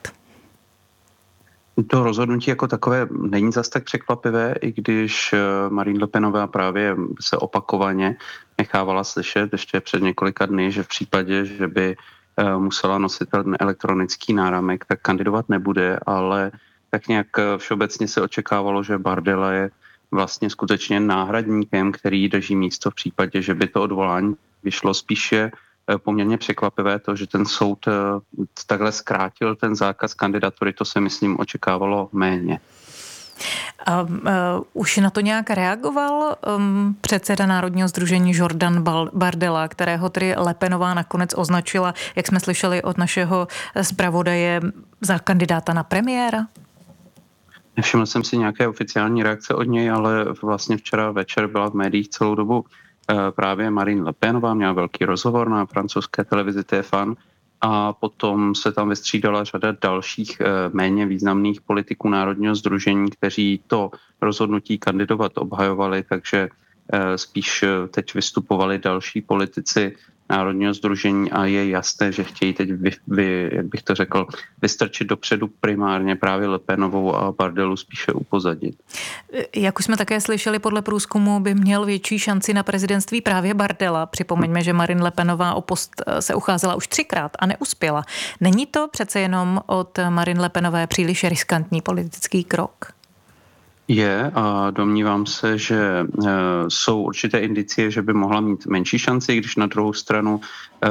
To rozhodnutí jako takové není zas tak překvapivé, i když Marine Le Penová právě se opakovaně nechávala slyšet ještě před několika dny, že v případě, že by musela nosit ten elektronický náramek, tak kandidovat nebude, ale tak nějak všeobecně se očekávalo, že Bardella je vlastně skutečně náhradníkem, který drží místo v případě, že by to odvolání vyšlo. Spíše poměrně překvapivé to, že ten soud takhle zkrátil ten zákaz kandidatury, to se myslím očekávalo méně. Už na to nějak reagoval předseda Národního sdružení Jordan Bardella, kterého tedy Le Penová nakonec označila, jak jsme slyšeli od našeho zpravodaje, za kandidáta na premiéra? Nevšiml jsem si nějaké oficiální reakce od něj, ale vlastně včera večer byla v médiích celou dobu právě Marine Le Penová, měla velký rozhovor na francouzské televizi TF1 a potom se tam vystřídala řada dalších méně významných politiků Národního sdružení, kteří to rozhodnutí kandidovat obhajovali, takže spíš teď vystupovali další politici Národního sdružení a je jasné, že chtějí teď, jak bych to řekl, vystrčit dopředu primárně právě Le Penovou a Bardellu spíše upozadit. Jak už jsme také slyšeli, podle průzkumu by měl větší šanci na prezidentství právě Bardella. Připomeňme, že Marine Le Penová o post se ucházela už 3krát a neuspěla. Není to přece jenom od Marine Le Penové příliš riskantní politický krok? Je a domnívám se, že jsou určité indicie, že by mohla mít menší šanci, když na druhou stranu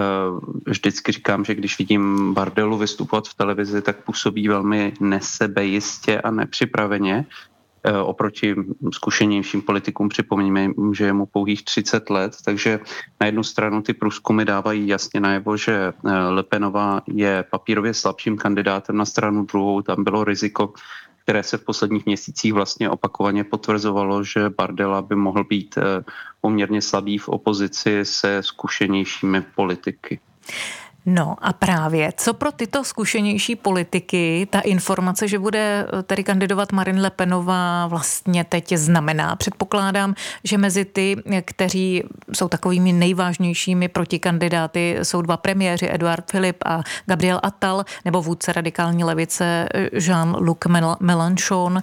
vždycky říkám, že když vidím Bardellu vystupovat v televizi, tak působí velmi nesebejistě a nepřipraveně. Oproti zkušenějším politikům připomeňme, že je mu pouhých 30 let, takže na jednu stranu ty průzkumy dávají jasně najevo, že Le Penová je papírově slabším kandidátem, na stranu druhou tam bylo riziko, které se v posledních měsících vlastně opakovaně potvrzovalo, že Bardella by mohl být poměrně slabý v opozici se zkušenějšími politiky. No a právě, co pro tyto zkušenější politiky ta informace, že bude tedy kandidovat Marine Le Penová vlastně teď znamená? Předpokládám, že mezi ty, kteří jsou takovými nejvážnějšími protikandidáty, jsou dva premiéři, Edouard Philippe a Gabriel Attal, nebo vůdce radikální levice Jean-Luc Mélenchon.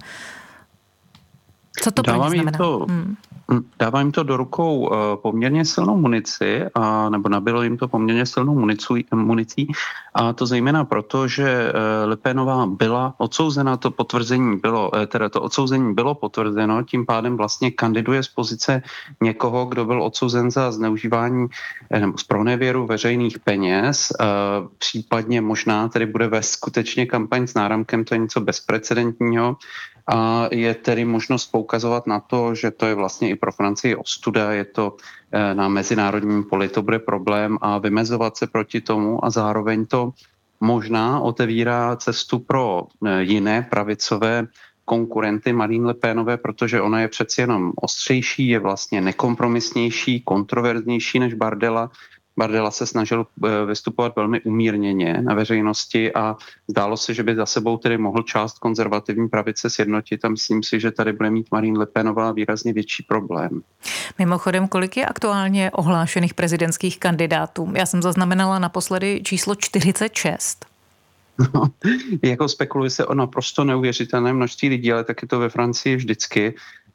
Co to pro ně znamená? Dává jim to do rukou poměrně silnou munici, nebo nabilo jim to poměrně silnou municí, a to zejména proto, že Le Penová byla odsouzena, to odsouzení bylo potvrzeno, tím pádem vlastně kandiduje z pozice někoho, kdo byl odsouzen za zneužívání nebo zpronevěru veřejných peněz, případně možná tedy bude vést skutečně kampaň s náramkem, to je něco bezprecedentního. A je tedy možnost poukazovat na to, že to je vlastně i pro Francii ostuda, je to na mezinárodním poli, to bude problém a vymezovat se proti tomu a zároveň to možná otevírá cestu pro jiné pravicové konkurenty Marine Le Penové, protože ona je přeci jenom ostřejší, je vlastně nekompromisnější, kontroverznější než Bardella. Bardella se snažil vystupovat velmi umírněně na veřejnosti a zdálo se, že by za sebou tedy mohl část konzervativní pravice sjednotit a myslím si, že tady bude mít Marine Le Penová výrazně větší problém. Mimochodem, kolik je aktuálně ohlášených prezidentských kandidátů? Já jsem zaznamenala naposledy číslo 46. No, jako spekuluje se o naprosto neuvěřitelné množství lidí, ale tak je to ve Francii vždycky.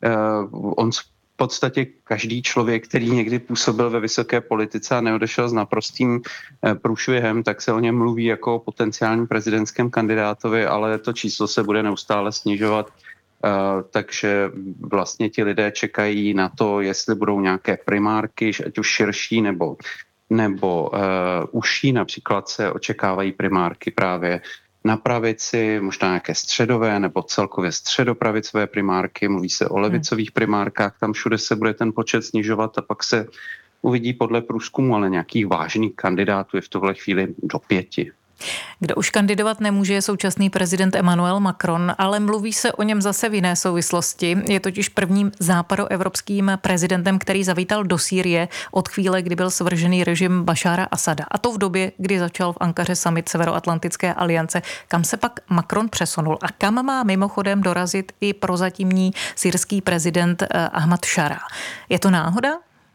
V podstatě každý člověk, který někdy působil ve vysoké politice a neodešel s naprostým průšvihem, tak se o něm mluví jako o potenciálním prezidentském kandidátovi, ale to číslo se bude neustále snižovat. Takže vlastně ti lidé čekají na to, jestli budou nějaké primárky, ať už širší nebo užší. Například se očekávají primárky právě na pravici, možná nějaké středové nebo celkově středopravicové primárky, mluví se o levicových primárkách, tam všude se bude ten počet snižovat a pak se uvidí podle průzkumu, ale nějakých vážných kandidátů je v tuhle chvíli do 5. Kdo už kandidovat nemůže, je současný prezident Emmanuel Macron, ale mluví se o něm zase v jiné souvislosti. Je totiž prvním západoevropským prezidentem, který zavítal do Sýrie od chvíle, kdy byl svržený režim Bašára Asada. A to v době, kdy začal v Ankaře summit Severoatlantické aliance, kam se pak Macron přesunul a kam má mimochodem dorazit i prozatímní syrský prezident Ahmad Šara. Je to náhoda?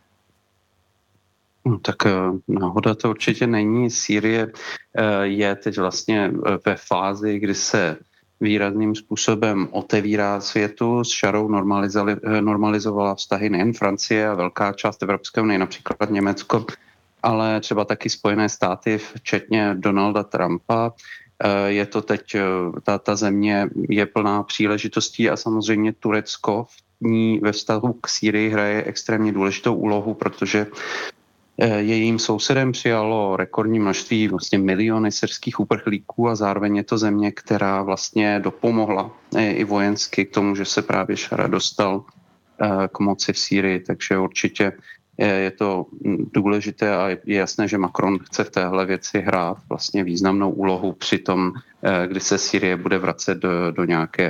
No, tak náhoda to určitě není. Sýrie je teď vlastně ve fázi, kdy se výrazným způsobem otevírá světu. S Šarou normalizovala vztahy nejen Francie a velká část Evropské unie, například Německo, ale třeba taky Spojené státy, včetně Donalda Trumpa. Je to teď, ta země je plná příležitostí a samozřejmě Turecko v ní ve vztahu k Sýrii hraje extrémně důležitou úlohu, protože jejím sousedem přijalo rekordní množství, vlastně miliony syrských uprchlíků a zároveň je to země, která vlastně dopomohla i vojensky k tomu, že se právě Šara dostal k moci v Sýrii, takže určitě je to důležité a je jasné, že Macron chce v téhle věci hrát vlastně významnou úlohu při tom, kdy se Sýrie bude vracet do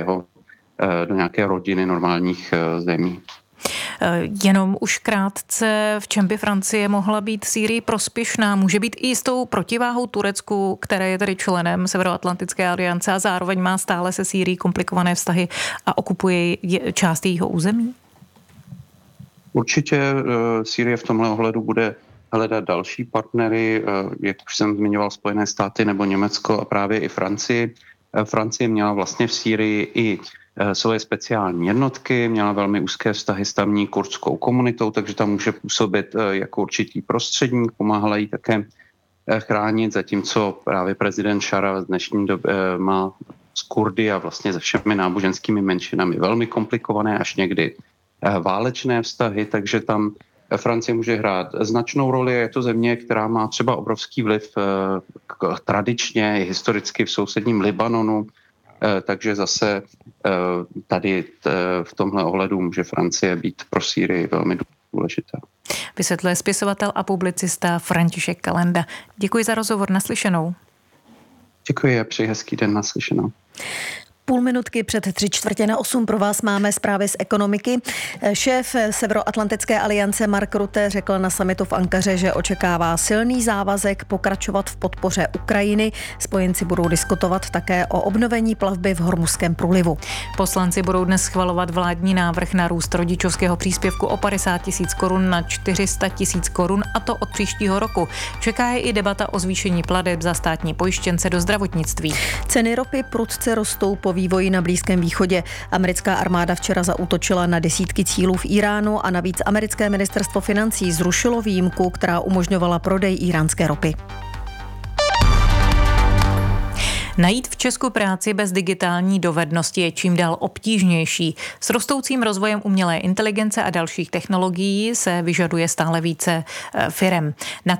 nějaké rodiny normálních zemí. Jenom už krátce, v čem by Francie mohla být Sýrii prospěšná? Může být i jistou protiváhou Turecku, které je tedy členem Severoatlantické aliance a zároveň má stále se Sýrií komplikované vztahy a okupuje část jejího území? Určitě Sýrie v tomhle ohledu bude hledat další partnery, jak už jsem zmiňoval, Spojené státy nebo Německo a právě i Francii. Francie měla vlastně v Sýrii i svoje speciální jednotky, měla velmi úzké vztahy s tamní kurdskou komunitou, takže tam může působit jako určitý prostředník, pomáhala jí také chránit, zatímco právě prezident Šara v dnešní době má s Kurdy a vlastně se všemi náboženskými menšinami velmi komplikované až někdy válečné vztahy, takže tam Francie může hrát značnou roli. Je to země, která má třeba obrovský vliv tradičně i historicky v sousedním Libanonu, takže zase tady v tomhle ohledu může Francie být pro Sýrii velmi důležitá. Vysvětluje spisovatel a publicista František Kalenda. Děkuji za rozhovor, naslyšenou. Děkuji a přeji hezký den, naslyšenou. Půl minutky před 7:45 pro vás máme zprávy z ekonomiky. Šéf Severoatlantické aliance Mark Rutte řekl na summitu v Ankaře, že očekává silný závazek pokračovat v podpoře Ukrajiny. Spojenci budou diskutovat také o obnovení plavby v Hormuzském průlivu. Poslanci budou dnes schvalovat vládní návrh na růst rodičovského příspěvku o 50 000 korun na 400 000 korun, a to od příštího roku. Čeká je i debata o zvýšení plateb za státní pojištěnce do zdravotnictví. Ceny ropy prudce rostou po vývoji na Blízkém východě. Americká armáda včera zaútočila na desítky cílů v Iránu a navíc americké ministerstvo financí zrušilo výjimku, která umožňovala prodej íránské ropy. Najít v Česku práci bez digitální dovednosti je čím dál obtížnější. S rostoucím rozvojem umělé inteligence a dalších technologií se vyžaduje stále více firem.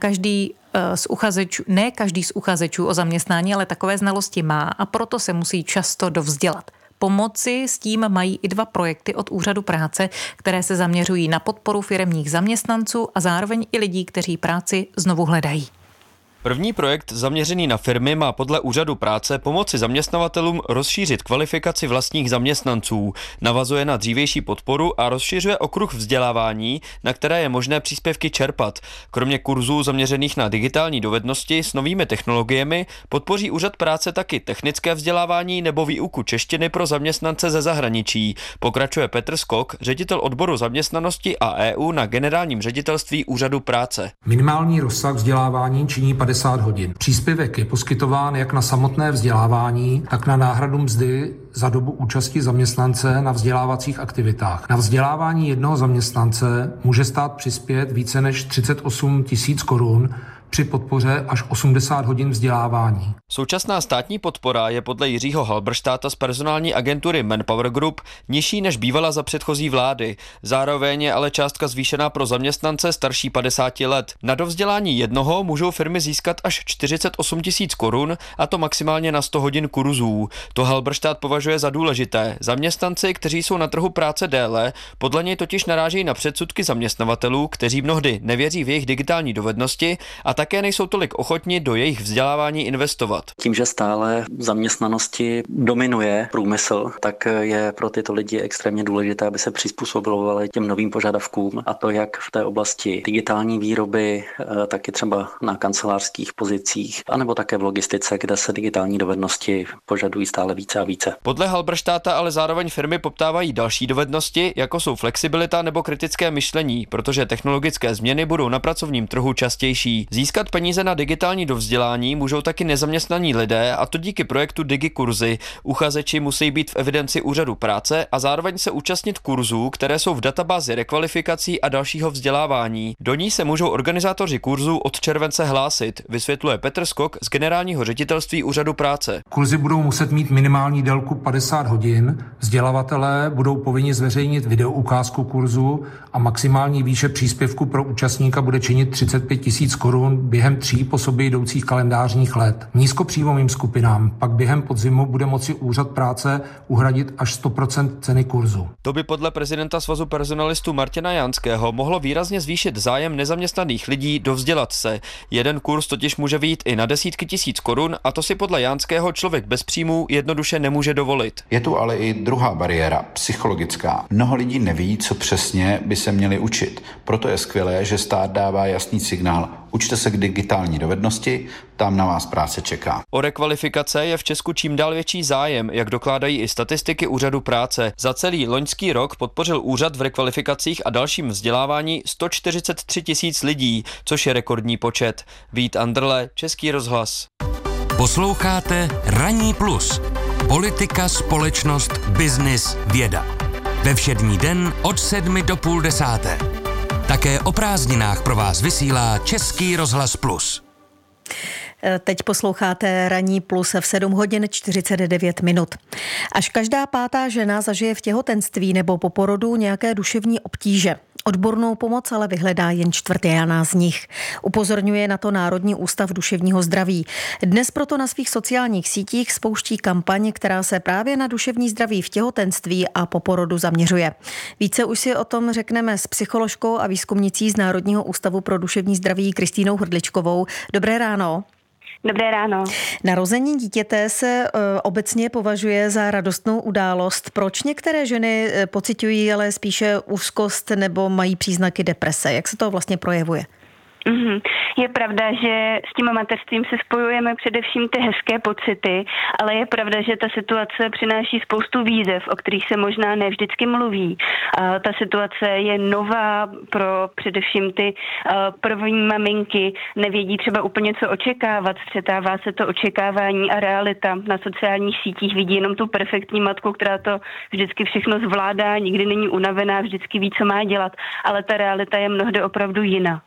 Ne každý z uchazečů o zaměstnání ale takové znalosti má a proto se musí často dovzdělat. Pomoci s tím mají i 2 projekty od Úřadu práce, které se zaměřují na podporu firemních zaměstnanců a zároveň i lidí, kteří práci znovu hledají. První projekt zaměřený na firmy má podle Úřadu práce pomoci zaměstnavatelům rozšířit kvalifikaci vlastních zaměstnanců, navazuje na dřívější podporu a rozšiřuje okruh vzdělávání, na které je možné příspěvky čerpat. Kromě kurzů zaměřených na digitální dovednosti s novými technologiemi podpoří Úřad práce taky technické vzdělávání nebo výuku češtiny pro zaměstnance ze zahraničí. Pokračuje Petr Skok, ředitel odboru zaměstnanosti a EU na Generálním ředitelství Úřadu práce. Minimální rozsah vzdělávání činí 50 hodin. Příspěvek je poskytován jak na samotné vzdělávání, tak na náhradu mzdy za dobu účasti zaměstnance na vzdělávacích aktivitách. Na vzdělávání jednoho zaměstnance může stát přispět více než 38 000 korun, při podpoře až 80 hodin vzdělávání. Současná státní podpora je podle Jiřího Halberštáta z personální agentury Manpower Group nižší než bývala za předchozí vlády. Zároveň je ale částka zvýšená pro zaměstnance starší 50 let. Na dovzdělání jednoho můžou firmy získat až 48 000 korun, a to maximálně na 100 hodin kurzů. To Halberštát považuje za důležité. Zaměstnanci, kteří jsou na trhu práce déle, podle něj totiž narážejí na předsudky zaměstnavatelů, kteří mnohdy nevěří v jejich digitální dovednosti a také nejsou tolik ochotni do jejich vzdělávání investovat. Tím, že stále zaměstnanosti dominuje průmysl, tak je pro tyto lidi extrémně důležité, aby se přizpůsobovali těm novým požadavkům, a to jak v té oblasti digitální výroby, tak i třeba na kancelářských pozicích, anebo také v logistice, kde se digitální dovednosti požadují stále více a více. Podle Halberštáta ale zároveň firmy poptávají další dovednosti, jako jsou flexibilita nebo kritické myšlení, protože technologické změny budou na pracovním trhu častější. Získat peníze na digitální dovzdělání můžou taky nezaměstnaní lidé, a to díky projektu DigiKurzy. Uchazeči musí být v evidenci úřadu práce a zároveň se účastnit kurzů, které jsou v databázi rekvalifikací a dalšího vzdělávání. Do ní se můžou organizátoři kurzů od července hlásit, vysvětluje Petr Skok z generálního ředitelství úřadu práce. Kurzy budou muset mít minimální délku 50 hodin, vzdělavatelé budou povinni zveřejnit videoukázku kurzu a maximální výše příspěvku pro účastníka bude činit 35 000 korun během 3 po sobě jdoucích kalendářních let. Nízkopříjmovým skupinám pak během podzimu bude moci úřad práce uhradit až 100% ceny kurzu. To by podle prezidenta Svazu personalistů Martina Janského mohlo výrazně zvýšit zájem nezaměstnaných lidí dovzdělat se. Jeden kurz totiž může vyjít i na desítky tisíc korun, a to si podle Janského člověk bez příjmů jednoduše nemůže dovolit. Je tu ale i druhá bariéra, psychologická. Mnoho lidí neví, co přesně by se měli učit. Proto je skvělé, že stát dává jasný signál. Učte se k digitální dovednosti, tam na vás práce čeká. O rekvalifikace je v Česku čím dál větší zájem, jak dokládají i statistiky úřadu práce. Za celý loňský rok podpořil úřad v rekvalifikacích a dalším vzdělávání 143 000 lidí, což je rekordní počet. Vít Andrle, Český rozhlas. Posloucháte Ranní plus. Politika, společnost, biznis, věda. Ve všední den od 7 do půl 10. Také o prázdninách pro vás vysílá Český rozhlas plus. Teď posloucháte Ranní plus v 7 hodin 49 minut. Až každá 5. žena zažije v těhotenství nebo po porodu nějaké duševní obtíže. Odbornou pomoc ale vyhledá jen 1/4 z nich. Upozorňuje na to Národní ústav duševního zdraví. Dnes proto na svých sociálních sítích spouští kampaň, která se právě na duševní zdraví v těhotenství a po porodu zaměřuje. Více už si o tom řekneme s psycholožkou a výzkumnicí z Národního ústavu pro duševní zdraví Kristýnou Hrdličkovou. Dobré ráno. Dobré ráno. Narození dítěte se obecně považuje za radostnou událost. Proč některé ženy pociťují ale spíše úzkost nebo mají příznaky deprese? Jak se to vlastně projevuje? Je pravda, že s tím mateřstvím se spojujeme především ty hezké pocity, ale je pravda, že ta situace přináší spoustu výzev, o kterých se možná ne vždycky mluví. Ta situace je nová pro především ty první maminky, nevědí třeba úplně, co očekávat, střetává se to očekávání a realita. Na sociálních sítích vidí jenom tu perfektní matku, která to vždycky všechno zvládá, nikdy není unavená, vždycky ví, co má dělat, ale ta realita je mnohdy opravdu jiná.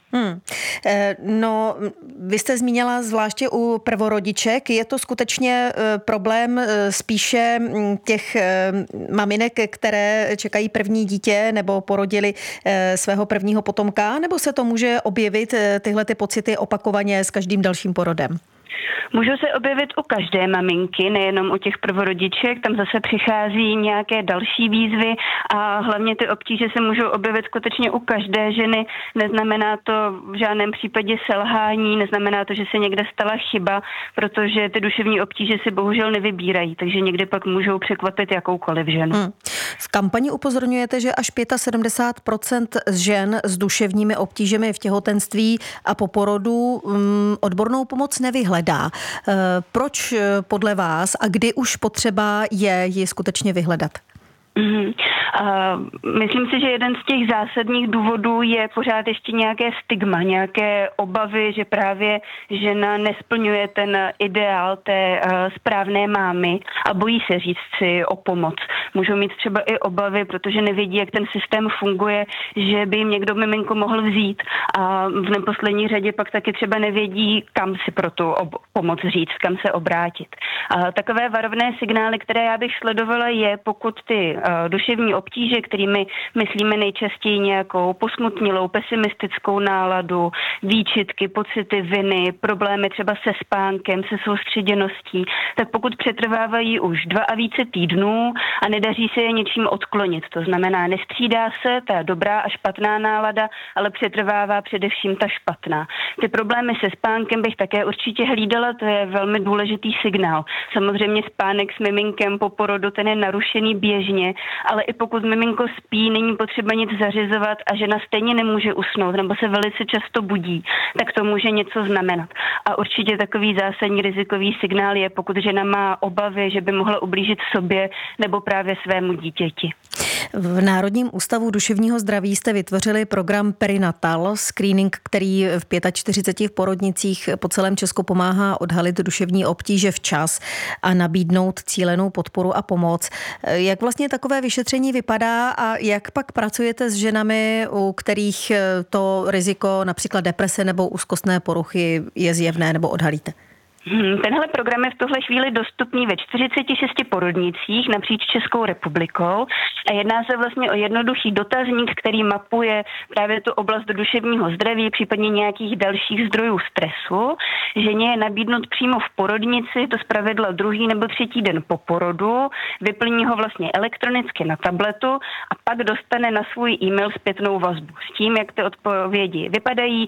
No, vy jste zmínila zvláště u prvorodiček. Je to skutečně problém spíše těch maminek, které čekají první dítě nebo porodili svého prvního potomka, nebo se to může objevit tyhle ty pocity opakovaně s každým dalším porodem? Můžou se objevit u každé maminky, nejenom u těch prvorodiček, tam zase přichází nějaké další výzvy a hlavně ty obtíže se můžou objevit skutečně u každé ženy. Neznamená to v žádném případě selhání, neznamená to, že se někde stala chyba, protože ty duševní obtíže si bohužel nevybírají, takže někdy pak můžou překvapit jakoukoliv ženu. V kampani upozorňujete, že až 75% žen s duševními obtížemi v těhotenství a po porodu odbornou pomoc nevyhledá. Proč podle vás a kdy už potřeba je ji skutečně vyhledat? Myslím si, že jeden z těch zásadních důvodů je pořád ještě nějaké stigma, nějaké obavy, že právě žena nesplňuje ten ideál té správné mámy a bojí se říct si o pomoc. Můžou mít třeba i obavy, protože nevědí, jak ten systém funguje, že by jim někdo miminko mohl vzít a v neposlední řadě pak taky třeba nevědí, kam si pro tu pomoc říct, kam se obrátit. Takové varovné signály, které já bych sledovala, je, pokud ty Duševní obtíže, kterými myslíme nejčastěji nějakou posmutnilou, pesimistickou náladu, výčitky, pocity viny, problémy třeba se spánkem, se soustředěností, tak pokud přetrvávají už 2 a více týdnů a nedaří se je něčím odklonit, to znamená, nestřídá se ta dobrá a špatná nálada, ale přetrvává především ta špatná. Ty problémy se spánkem bych také určitě hlídala, to je velmi důležitý signál. Samozřejmě spánek s miminkem po porodu, ten je narušený běžně, ale i pokud miminko spí, není potřeba nic zařizovat a žena stejně nemůže usnout nebo se velice často budí, tak to může něco znamenat. A určitě takový zásadní rizikový signál je, pokud žena má obavy, že by mohla ublížit sobě nebo právě svému dítěti. V Národním ústavu duševního zdraví jste vytvořili program Perinatal, screening, který v 45 porodnicích po celém Česku pomáhá odhalit duševní obtíže včas a nabídnout cílenou podporu a pomoc. Jak vlastně takové vyšetření vypadá a jak pak pracujete s ženami, u kterých to riziko například deprese nebo úzkostné poruchy je zjevné nebo odhalíte? Tenhle program je v tuhle chvíli dostupný ve 46 porodnicích napříč Českou republikou a jedná se vlastně o jednoduchý dotazník, který mapuje právě tu oblast duševního zdraví, případně nějakých dalších zdrojů stresu. Ženě je nabídnut přímo v porodnici, to zpravidla 2. nebo 3. den po porodu, vyplní ho vlastně elektronicky na tabletu a pak dostane na svůj e-mail zpětnou vazbu s tím, jak ty odpovědi vypadají,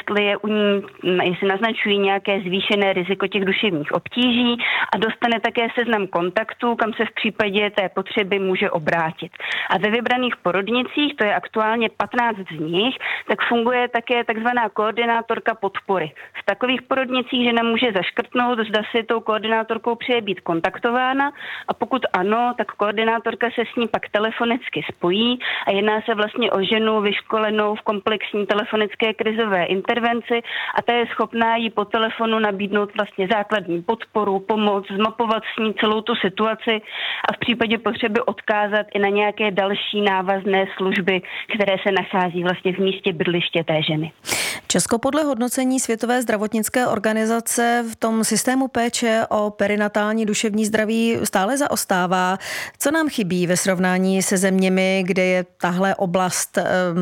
jestli naznačují nějaké zvýšené riziko těch duševních obtíží a dostane také seznam kontaktů, kam se v případě té potřeby může obrátit. A ve vybraných porodnicích, to je aktuálně 15 z nich, tak funguje také takzvaná koordinátorka podpory. V takových porodnicích žena může zaškrtnout, zda si tou koordinátorkou přeje být kontaktována a pokud ano, tak koordinátorka se s ní pak telefonicky spojí a jedná se vlastně o ženu vyškolenou v komplexní telefonické krizové intervenci a ta je schopná jí po telefonu nabídnout vlastně základní podporu, pomoc, zmapovat s ní celou tu situaci a v případě potřeby odkázat i na nějaké další návazné služby, které se nachází vlastně v místě bydliště té ženy. Česko podle hodnocení Světové zdravotnické organizace v tom systému péče o perinatální duševní zdraví stále zaostává. Co nám chybí ve srovnání se zeměmi, kde je tahle oblast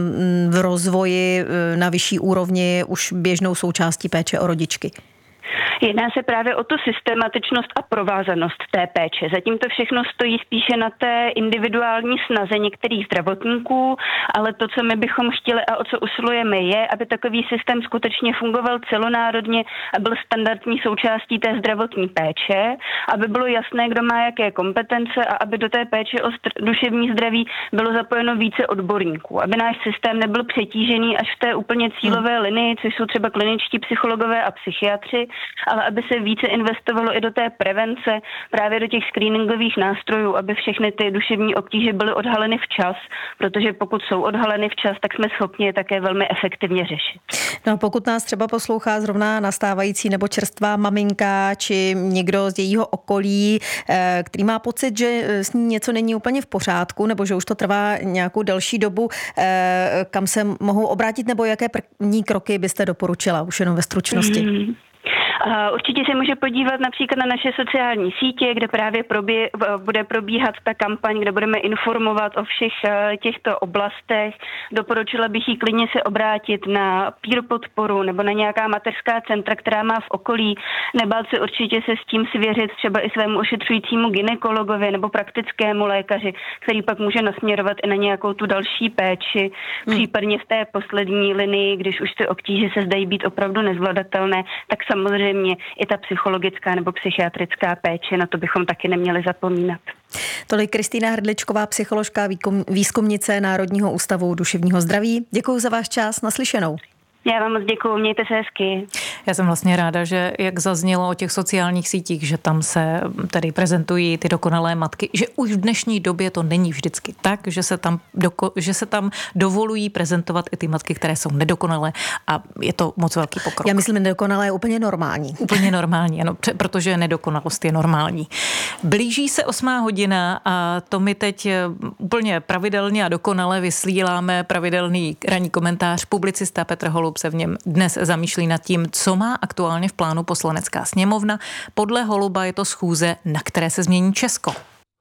v rozvoji na vyšší úrovni už běžnou součástí péče o rodičky? Jedná se právě o tu systematičnost a provázanost té péče. Zatím to všechno stojí spíše na té individuální snaze některých zdravotníků, ale to, co my bychom chtěli a o co usilujeme, je, aby takový systém skutečně fungoval celonárodně a byl standardní součástí té zdravotní péče, aby bylo jasné, kdo má jaké kompetence a aby do té péče o duševní zdraví bylo zapojeno více odborníků, aby náš systém nebyl přetížený až v té úplně cílové linii, což jsou třeba kliničtí psychologové a psychiatři, ale aby se více investovalo i do té prevence, právě do těch screeningových nástrojů, aby všechny ty duševní obtíže byly odhaleny včas, protože pokud jsou odhaleny včas, tak jsme schopni je také velmi efektivně řešit. No, pokud nás třeba poslouchá zrovna nastávající nebo čerstvá maminka, či někdo z jejího okolí, který má pocit, že s ní něco není úplně v pořádku, nebo že už to trvá nějakou delší dobu, kam se mohou obrátit, nebo jaké první kroky byste doporučila, už jenom ve stručnosti? Určitě se může podívat například na naše sociální sítě, kde právě bude probíhat ta kampaň, kde budeme informovat o všech těchto oblastech. Doporučila bych jí klidně se obrátit na peer podporu nebo na nějaká mateřská centra, která má v okolí. Nebát se určitě se s tím svěřit třeba i svému ošetřujícímu gynekologovi nebo praktickému lékaři, který pak může nasměrovat i na nějakou tu další péči. Případně v té poslední linii, když už ty obtíže se zdají být opravdu nezvladatelné, tak samozřejmě i ta psychologická nebo psychiatrická péče, na to bychom taky neměli zapomínat. Tolik Kristýna Hrdličková, psycholožka, výzkumnice Národního ústavu duševního zdraví. Děkuji za váš čas, naslyšenou. Já vám moc děkuju, mějte se hezky. Já jsem vlastně ráda, že jak zaznělo o těch sociálních sítích, že tam se tady prezentují ty dokonalé matky, že už v dnešní době to není vždycky tak, že se tam dovolují prezentovat i ty matky, které jsou nedokonalé a je to moc velký pokrok. Já myslím, nedokonalé je úplně normální. Úplně normální, ano, protože nedokonalost je normální. Blíží se 8:00 a to my teď úplně pravidelně a dokonale vysíláme pravidelný ranní komentář. Publicista Petr Holub se v něm dnes zamýšlí nad tím, co má aktuálně v plánu Poslanecká sněmovna. Podle Holuba je to schůze, na které se změní Česko.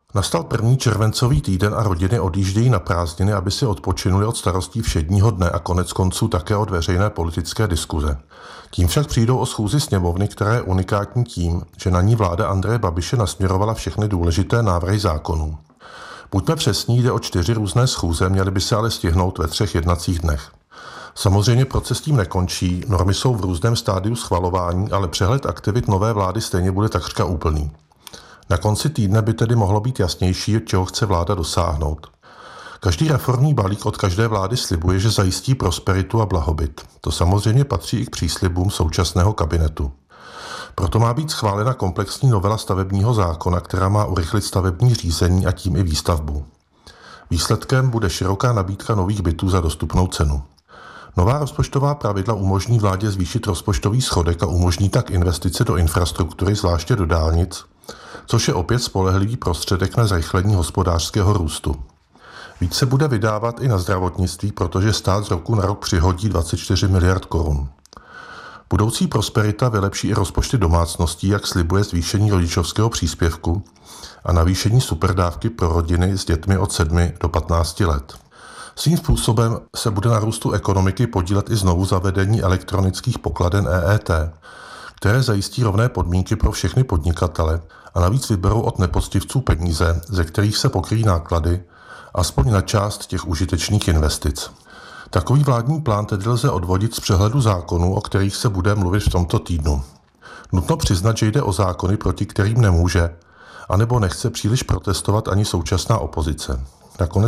Nastal první červencový týden a rodiny odjíždějí na prázdniny, aby si odpočinuli od starostí všedního dne a konec konců také od veřejné politické diskuze. Tím však přijdou o schůzi sněmovny, která je unikátní tím, že na ní vláda Andreje Babiše nasměrovala všechny důležité návrhy zákonů. Buďme přesní, jde o 4 různé schůze, měly by se ale stihnout ve 3 jednacích dnech. Samozřejmě proces tím nekončí, normy jsou v různém stádiu schvalování, ale přehled aktivit nové vlády stejně bude takřka úplný. Na konci týdne by tedy mohlo být jasnější, čeho chce vláda dosáhnout. Každý reformní balík od každé vlády slibuje, že zajistí prosperitu a blahobyt. To samozřejmě patří i k příslibům současného kabinetu. Proto má být schválena komplexní novela stavebního zákona, která má urychlit stavební řízení a tím i výstavbu. Výsledkem bude široká nabídka nových bytů za dostupnou cenu. Nová rozpočtová pravidla umožní vládě zvýšit rozpočtový schodek a umožní tak investice do infrastruktury, zvláště do dálnic, což je opět spolehlivý prostředek na zrychlení hospodářského růstu. Víc se bude vydávat i na zdravotnictví, protože stát z roku na rok přihodí 24 miliard korun. Budoucí prosperita vylepší i rozpočty domácností, jak slibuje zvýšení rodičovského příspěvku a navýšení superdávky pro rodiny s dětmi od 7 do 15 let. Svým způsobem se bude na růstu ekonomiky podílet i znovu zavedení elektronických pokladen EET, které zajistí rovné podmínky pro všechny podnikatele a navíc vyberou od nepoctivců peníze, ze kterých se pokryjí náklady, aspoň na část těch užitečných investic. Takový vládní plán tedy lze odvodit z přehledu zákonů, o kterých se bude mluvit v tomto týdnu. Nutno přiznat, že jde o zákony, proti kterým nemůže, anebo nechce příliš protestovat ani současná opozice. Nakonec